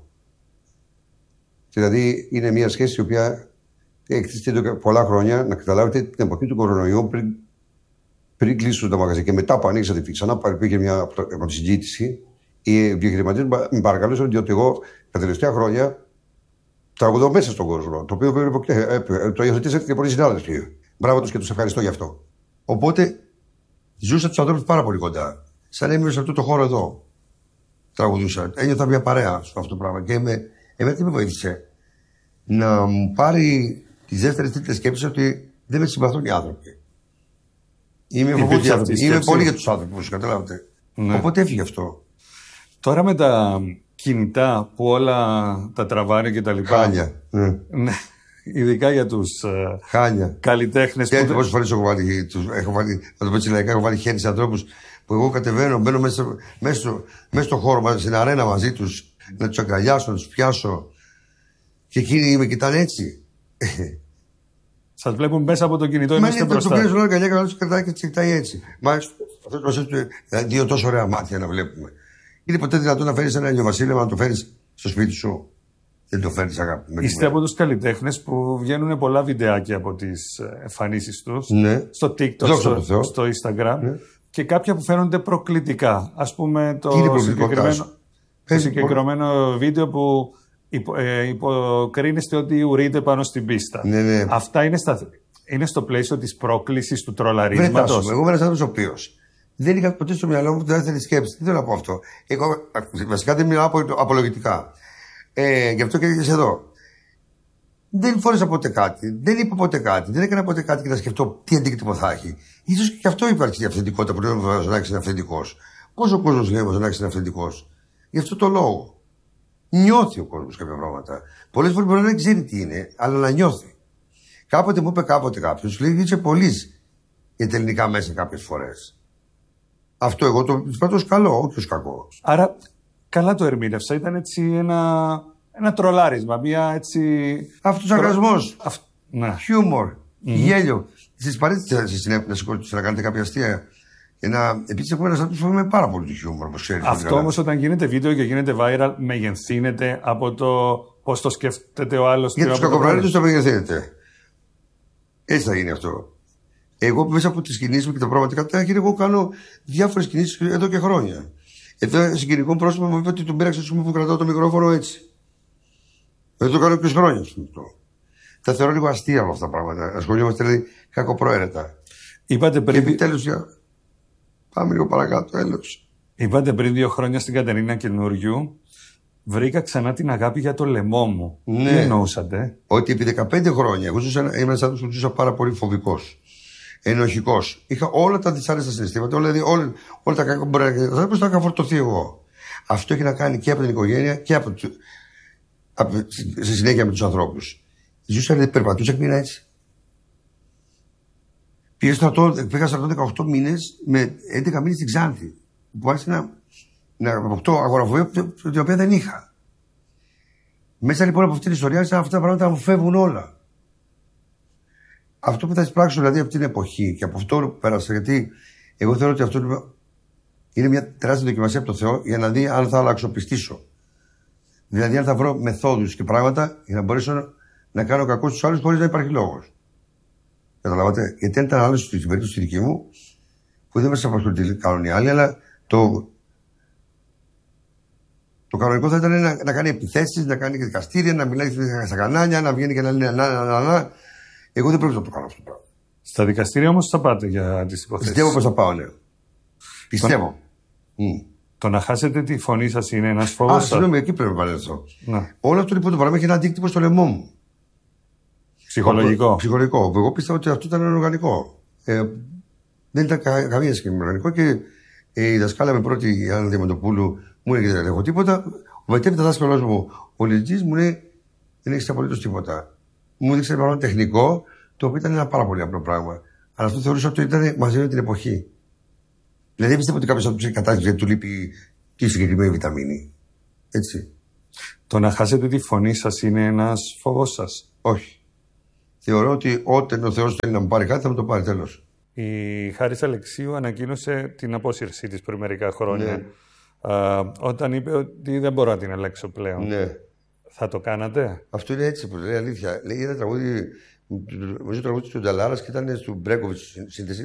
Δηλαδή είναι μια σχέση η οποία εκτίθεται πολλά χρόνια. Να καταλάβετε την εποχή του κορονοϊού, πριν κλείσουν τα μαγαζιά και μετά που ανοίξατε ξανά πήγε μια από τη συζήτηση. Οι επιχειρηματίες με παρακαλούσαν, διότι εγώ τα τελευταία χρόνια τραγουδώ μέσα στον κόσμο. Το οποίο το υιοθετήσατε και πολλοί συνάδελφοι. Μπράβο τους και τους ευχαριστώ γι' αυτό. Οπότε ζούσα τους ανθρώπους πάρα πολύ κοντά. Σαν έμεινε σε αυτό το χώρο εδώ. Τραγουδούσα. Ένιωθα μια παρέα στο αυτό το πράγμα. Και εμένα τι με βοήθησε? Να μου πάρει τις δεύτερες τρίτες σκέψεις ότι δεν με συμπαθούν οι άνθρωποι. Είμαι πολύ για τους άνθρωπους, καταλάβετε. Ναι. Οπότε έφυγε αυτό. Τώρα με τα κινητά που όλα τα τραβάνε και τα λοιπά. Χάλια. Ναι. Ειδικά για τους καλλιτέχνες. Και πόσες φορές έχω βάλει, να το πω έτσι λαϊκά, έχω βάλει χέρι σε ανθρώπους που εγώ κατεβαίνω, μπαίνω μέσα στο χώρο, στην αρένα μαζί τους, να τους αγκαλιάσω, να τους πιάσω. Και εκείνοι με κοιτάνε έτσι. Σας βλέπουν μέσα από το κινητό, είμαστε μπροστά. Μα είναι το αγκαλιά και να τους κρατάει και τους κοιτάει έτσι. Μάλιστα, αυτός μας δύο τόσο ωραία μάτια να βλέπουμε. Είναι ποτέ δυνατόν να φέρεις ένα ηλιοβασίλεμα, να το φέρεις στο σπίτι σου? Δεν το φέρνεις, αγάπη. Είστε από τους καλλιτέχνες που βγαίνουν πολλά βιντεάκια από τις εμφανίσεις τους. Ναι. Στο TikTok, στο Instagram. Ναι. Και κάποια που φαίνονται προκλητικά. Ας πούμε το συγκεκριμένο βίντεο που υποκρίνεστε ότι ουρείτε πάνω στην πίστα. Ναι. Αυτά είναι στο πλαίσιο της πρόκλησης του τρολαρίσματος. Εγώ είμαι ένας άνθρωπος ο οποίος δεν είχα ποτέ στο μυαλό μου τη δεύτερη σκέψη. Τι θέλω να πω αυτό? Εγώ βασικά δεν μιλάω απολογητικά. Γι' αυτό και έρχεσαι εδώ. Δεν φόρεσα ποτέ κάτι, δεν είπα ποτέ κάτι, δεν έκανα ποτέ κάτι και να σκεφτώ τι αντίκτυπο θα έχει. Ίσως και αυτό υπάρχει η αυθεντικότητα που λέμε ο Βαζονάκης είναι αυθεντικός. Πόσο κόσμος λέει ο Βαζονάκης είναι αυθεντικός? Γι' αυτό το λόγο. Νιώθει ο κόσμος κάποια πράγματα. Πολλές φορές μπορεί να δεν ξέρει τι είναι, αλλά να νιώθει. Κάποτε μου είπε κάποιος, λέει είσαι πολύς για τα ελληνικά μέσα κάποιες φορές. Αυτό εγώ το πατώ ως καλό, όχι ως κακό. Άρα καλά το ερμήνευσα. Ήταν έτσι ένα τρολάρισμα, μια έτσι. Αυτοσαρκασμός. Ναι. Χιούμορ. Γέλιο. Στις παρέτητες να κάνετε κάποια αστεία. Επίσης, έχουμε ένα άνθρωπο που φοβάμαι πάρα πολύ το χιούμορ, όπως ξέρετε. Αυτό όμως όταν γίνεται βίντεο και γίνεται viral, μεγενθύνεται από το πώς το σκέφτεται ο άλλος. Για τους κακοπραγμάτες το μεγενθύνεται. Έτσι θα γίνει αυτό. Εγώ μέσα από τις κινήσεις μου και τα πραγματικά τάχυρα, εγώ κάνω διάφορες κινήσεις εδώ και χρόνια. Εδώ συγκεκριτικό πρόσωπο μου είπε ότι τον πήραξε που κρατάω το μικρόφωνο έτσι. Δεν το κάνω και χρόνια αυτό. Τα θεωρώ λίγο αστεία όλα αυτά τα πράγματα. Ασχολιόμαστε δηλαδή κακοπροαίρετα. Είπατε πριν. Και επιτέλους πάμε λίγο παρακάτω, έλος. Είπατε πριν 2 χρόνια στην Κατερίνα Καινούριου, βρήκα ξανά την αγάπη για το λαιμό μου. Ναι. Τι εννοούσατε? Ότι επί 15 χρόνια εγώ ήμουν ένας άνθρωπος που ζούσα πάρα πολύ φοβικός. Ενοχικός. Είχα όλα τα δυσάρεστα συναισθήματα, όλα τα κακά που μπορεί να τα είχα φορτωθεί εγώ. Αυτό έχει να κάνει και από την οικογένεια και στη συνέχεια με τους ανθρώπους. Ζούσα, περπατούσα και μείνα έτσι. Πήγα στρατό 18 μήνες με 11 μήνες στην Ξάνθη. Που άρχισε να αποκτώ αγοραφοβία την οποία δεν είχα. Μέσα λοιπόν από αυτή την ιστορία, αυτά τα πράγματα μου φεύγουν όλα. Αυτό που θα εισπράξω δηλαδή από την εποχή και από αυτό που πέρασα, γιατί εγώ θεωρώ ότι αυτό είναι μια τεράστια δοκιμασία από το Θεό για να δει αν θα αλλαξοπιστήσω. Δηλαδή, αν θα βρω μεθόδους και πράγματα για να μπορέσω να κάνω κακό στους άλλους χωρίς να υπάρχει λόγος. Καταλάβατε? Γιατί αν ήταν άλλο στην περίπτωση δική μου, που δεν μας απασχολεί τι κάνουν οι άλλοι, αλλά το κανονικό θα ήταν να κάνει επιθέσεις, να κάνει δικαστήρια, να μιλάει στα κανάλια, να βγαίνει και να λέει να. Εγώ δεν πρέπει να το κάνω αυτό το πράγμα. Στα δικαστήρια όμως θα πάτε για τις υποθέσεις. Πιστεύω πως θα πάω, ναι. Πιστεύω. Το να χάσετε τη φωνή σας είναι ένας φόβος. Συγγνώμη, εκεί πρέπει να παρέλθω. Όλο αυτό λοιπόν το πράγμα έχει ένα αντίκτυπο στο λαιμό μου. Ψυχολογικό. Ψυχολογικό. Εγώ πίστευα ότι αυτό ήταν οργανικό. Δεν ήταν καμία σχέση με οργανικό και η δασκάλα με πρώτη, η Άννα Διαμαντοπούλου, Μου λέει: δεν έχω τίποτα. Ο μετέπειτα δάσκαλός μου, ο Λιτζής, μου λέει: δεν έχεις απολύτως τίποτα. Μου έδειξε ένα τεχνικό, το οποίο ήταν ένα πάρα πολύ απλό πράγμα. Αλλά αυτό θεωρούσα ότι ήταν μαζί με την εποχή. Δηλαδή, δεν πιστεύω ότι κάποιος θα του ψάξει κατάσταση γιατί του λείπει τη συγκεκριμένη βιταμίνη. Έτσι. Το να χάσετε τη φωνή σας είναι ένας φόβος σας? Όχι. Θεωρώ ότι όταν ο Θεός θέλει να μου πάρει κάτι, θα μου το πάρει, τέλος. Η Χάρις Αλεξίου ανακοίνωσε την απόσυρσή της πριν μερικά χρόνια. Ναι. Όταν είπε ότι δεν μπορώ να την ελέγξω πλέον. Ναι. Θα το κάνατε? Αυτό είναι έτσι που λέει, αλήθεια. Λέει ένα τραγούδι, νομίζω τραγούδι του Νταλάρας και ήταν του Μπρέκοβιτς σύνθεση.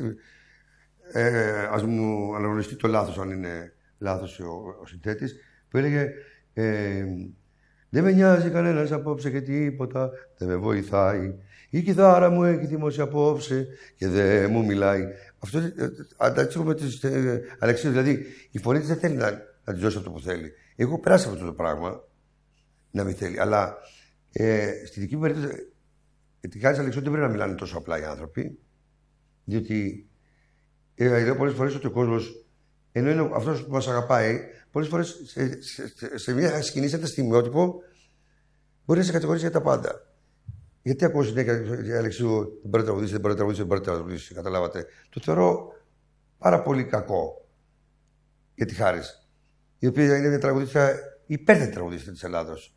Ας μου αναγνωριστεί το λάθος, αν είναι λάθος ο συνθέτης, που έλεγε δεν με νοιάζει κανένας απόψε και τίποτα, δεν με βοηθάει. Η κιθάρα μου έχει δημόσια απόψε και δεν μου μιλάει. Αυτό αντίστοιχο με τις Αλεξίου, δηλαδή η φωνή της δεν θέλει να τη δώσει αυτό που θέλει. Εγώ περάσει αυτό το πράγμα, να μην θέλει. Αλλά στη δική μου περίπτωση, τη Χάρις Αλεξίου δεν πρέπει να μιλάνε τόσο απλά οι άνθρωποι, διότι λέω πολλές φορές ότι ο κόσμος, ενώ είναι αυτός που μας αγαπάει, πολλές φορές σε μια σκηνή, σε ένα στιγμιότυπο, μπορεί να σε κατηγορήσει για τα πάντα. Γιατί ακούω συνέχεια Αλεξίου, δεν μπορεί να τραγουδήσει, δεν μπορεί να τραγουδήσει, δεν μπορεί να τραγουδήσει. Καταλάβατε. Το θεωρώ πάρα πολύ κακό για τη Χάρις, η οποία είναι μια τραγουδίστρια, υπέρθετη τραγουδίστρια της Ελλάδος.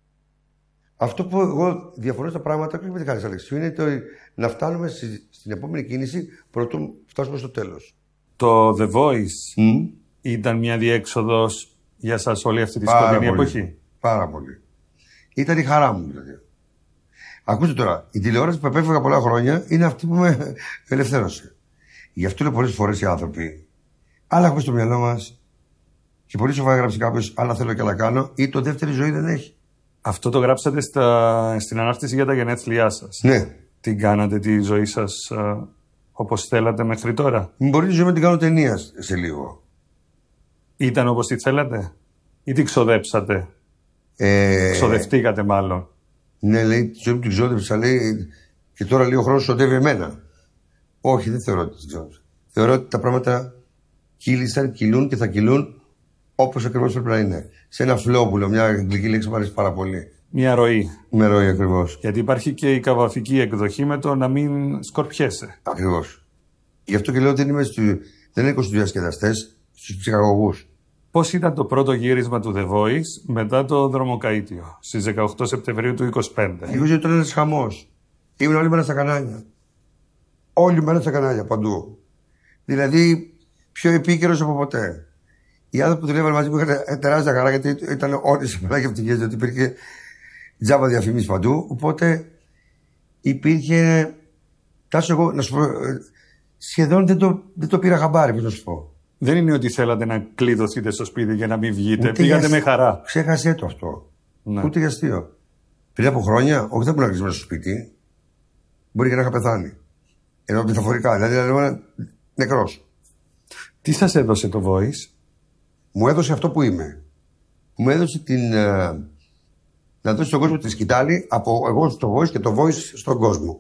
Αυτό που εγώ διαφωνώ στα πράγματα και με τη Χάρις Αλεξίου είναι το να φτάνουμε στην επόμενη κίνηση προτού φτάσουμε στο τέλος. Το The Voice ήταν μια διέξοδος για σας όλη αυτή τη σκοτεινή εποχή? Πάρα πολύ. Ήταν η χαρά μου δηλαδή. Ακούστε τώρα, η τηλεόραση που επέφυγα πολλά χρόνια είναι αυτή που με ελευθέρωσε. Γι' αυτό λέω πολλές φορές οι άνθρωποι, άλλα έχουμε στο μυαλό μας και πολύ σοφά έγραψε κάποιος, άλλα θέλω και άλλα κάνω, ή το δεύτερη ζωή δεν έχει. Αυτό το γράψατε στην ανάρτηση για τα γενέθλιά σας. Ναι. Την κάνατε τη ζωή σας όπως θέλατε μέχρι τώρα? Μπορεί τη ζωή να την κάνω ταινία σε λίγο. Ήταν όπως τη θέλατε ή την ξοδέψατε? Ξοδευτήκατε μάλλον. Ναι, λέει, τη ζωή μου την ξόδεψα, λέει, και τώρα λίγο χρόνο σωτεύει εμένα. Όχι, δεν θεωρώ ότι την ξόδεψα. Θεωρώ ότι τα πράγματα κύλησαν, κυλούν και θα κυλούν όπως ακριβώς πρέπει να είναι. Σε ένα flow που λέω, μια αγγλική λέξη μου αρέσει πάρα πολύ. Μια ροή. Μια ροή ακριβώς. Γιατί υπάρχει και η καβαφική εκδοχή με το να μην σκορπιέσαι. Ακριβώς. Γι' αυτό και λέω ότι δεν έχω στους διασκεδαστές, στους ψυχαγωγούς. Πώς ήταν το πρώτο γύρισμα του The Voice μετά το δρομοκαΐτιο στις 18 Σεπτεμβρίου του 2025? Εγώ ήταν ένας χαμός. Ήμουν όλη μέρα στα κανάλια. Όλη μέρα στα κανάλια, παντού. Δηλαδή, πιο επίκαιρος από ποτέ. Οι άνθρωποι που δουλεύαν μαζί μου είχαν τεράστια χαρά γιατί ήταν όλοι σε πολλά και ευτυχίες, γιατί υπήρχε τζάμπα διαφημίσεις παντού. Οπότε υπήρχε. Τάσο, εγώ να σου πω, σχεδόν δεν το πήρα χαμπάρι, πώς να σου πω. Δεν είναι ότι θέλατε να κλειδωθείτε στο σπίτι για να μην βγείτε. Πήγατε με χαρά. Ξέχασέ το αυτό. Ναι. Ούτε για αστείο. Πριν από χρόνια, όχι, δεν μπορεί να κλείσει μέσα στο σπίτι. Μπορεί και να είχα πεθάνει. Ενώ μεταφορικά, δηλαδή νεκρός. Τι σας έδωσε το Voice? Μου έδωσε αυτό που είμαι. Μου έδωσε να δώσει στον κόσμο τη σκητάλη από εγώ στο Voice και το Voice στον κόσμο.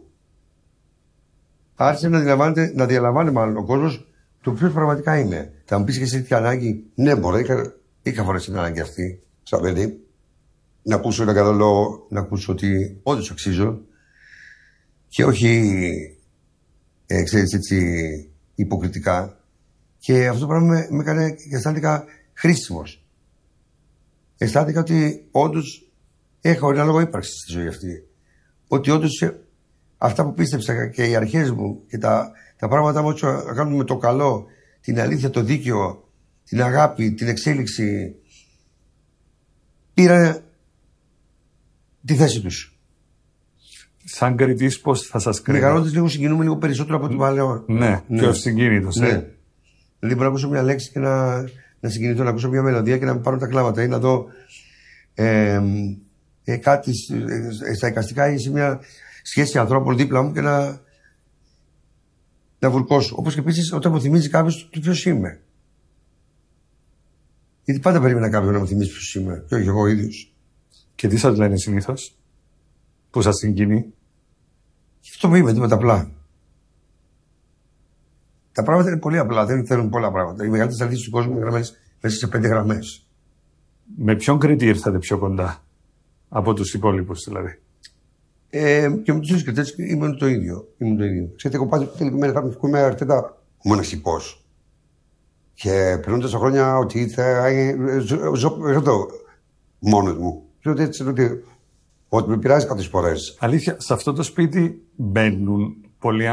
Άρχισε να διαλαμβάνει μάλλον ο κόσμος το ποιος πραγματικά είναι. Θα μου πεις και εσύ τι ανάγκη? Ναι, μπορεί, είχα φορές την ανάγκη αυτή, σαν παιδί. Να ακούσω ένα καλό λόγο, να ακούσω ότι όντως αξίζω. Και όχι, ξέρεις, έτσι, υποκριτικά. Και αυτό το πράγμα με έκανε και αισθάνθηκα χρήσιμος. Αισθάνθηκα ότι όντως έχω ένα λόγο ύπαρξης στη ζωή αυτή. Ότι όντως αυτά που πίστεψα και οι αρχές μου και τα πράγματα μου να κάνουν με το καλό, την αλήθεια, το δίκαιο, την αγάπη, την εξέλιξη, πήραν τη θέση τους. Σαν κριτής πώς θα σας κρίνω? Μεγαλώντας λίγο συγκινούμε λίγο περισσότερο από το παλαιό. Ναι, πιο συγκίνητος. Ναι. Δηλαδή μπορώ να ακούσω μια λέξη και να συγκινηθώ, να ακούσω μια μελωδία και να πάρω τα κλάματα ή να δω κάτι στα εικαστικά ή σε μια σχέση ανθρώπων δίπλα μου και να βουλκώσω. Όπως και επίσης όταν μου θυμίζει κάποιος το ποιος είμαι. Γιατί πάντα περίμενα κάποιον να μου θυμίσει ποιος είμαι, και όχι εγώ ίδιος. Και τι σας λένε συνήθως που σας συγκινεί? Αυτό που είμαι, τίποτα απλά. Τα πράγματα είναι πολύ απλά, δεν θέλουν πολλά πράγματα. Οι μεγαλύτερες αλήθειες του κόσμου είναι γραμμένες μέσα σε 5 γραμμές. Με ποιον Κρήτη ήρθατε πιο κοντά από τους υπόλοιπους δηλαδή? Και με τους ίδιους κριτές ήμουν το ίδιο. Ξέρετε, εγώ πάντα είμαι αρκετά μοναχικός. Και πριν τόσα χρόνια ότι ζω μόνος μου. Ότι με πειράζει κάποιες φορές. Αλήθεια, σε αυτό το σπίτι μπαίνουν πολλοί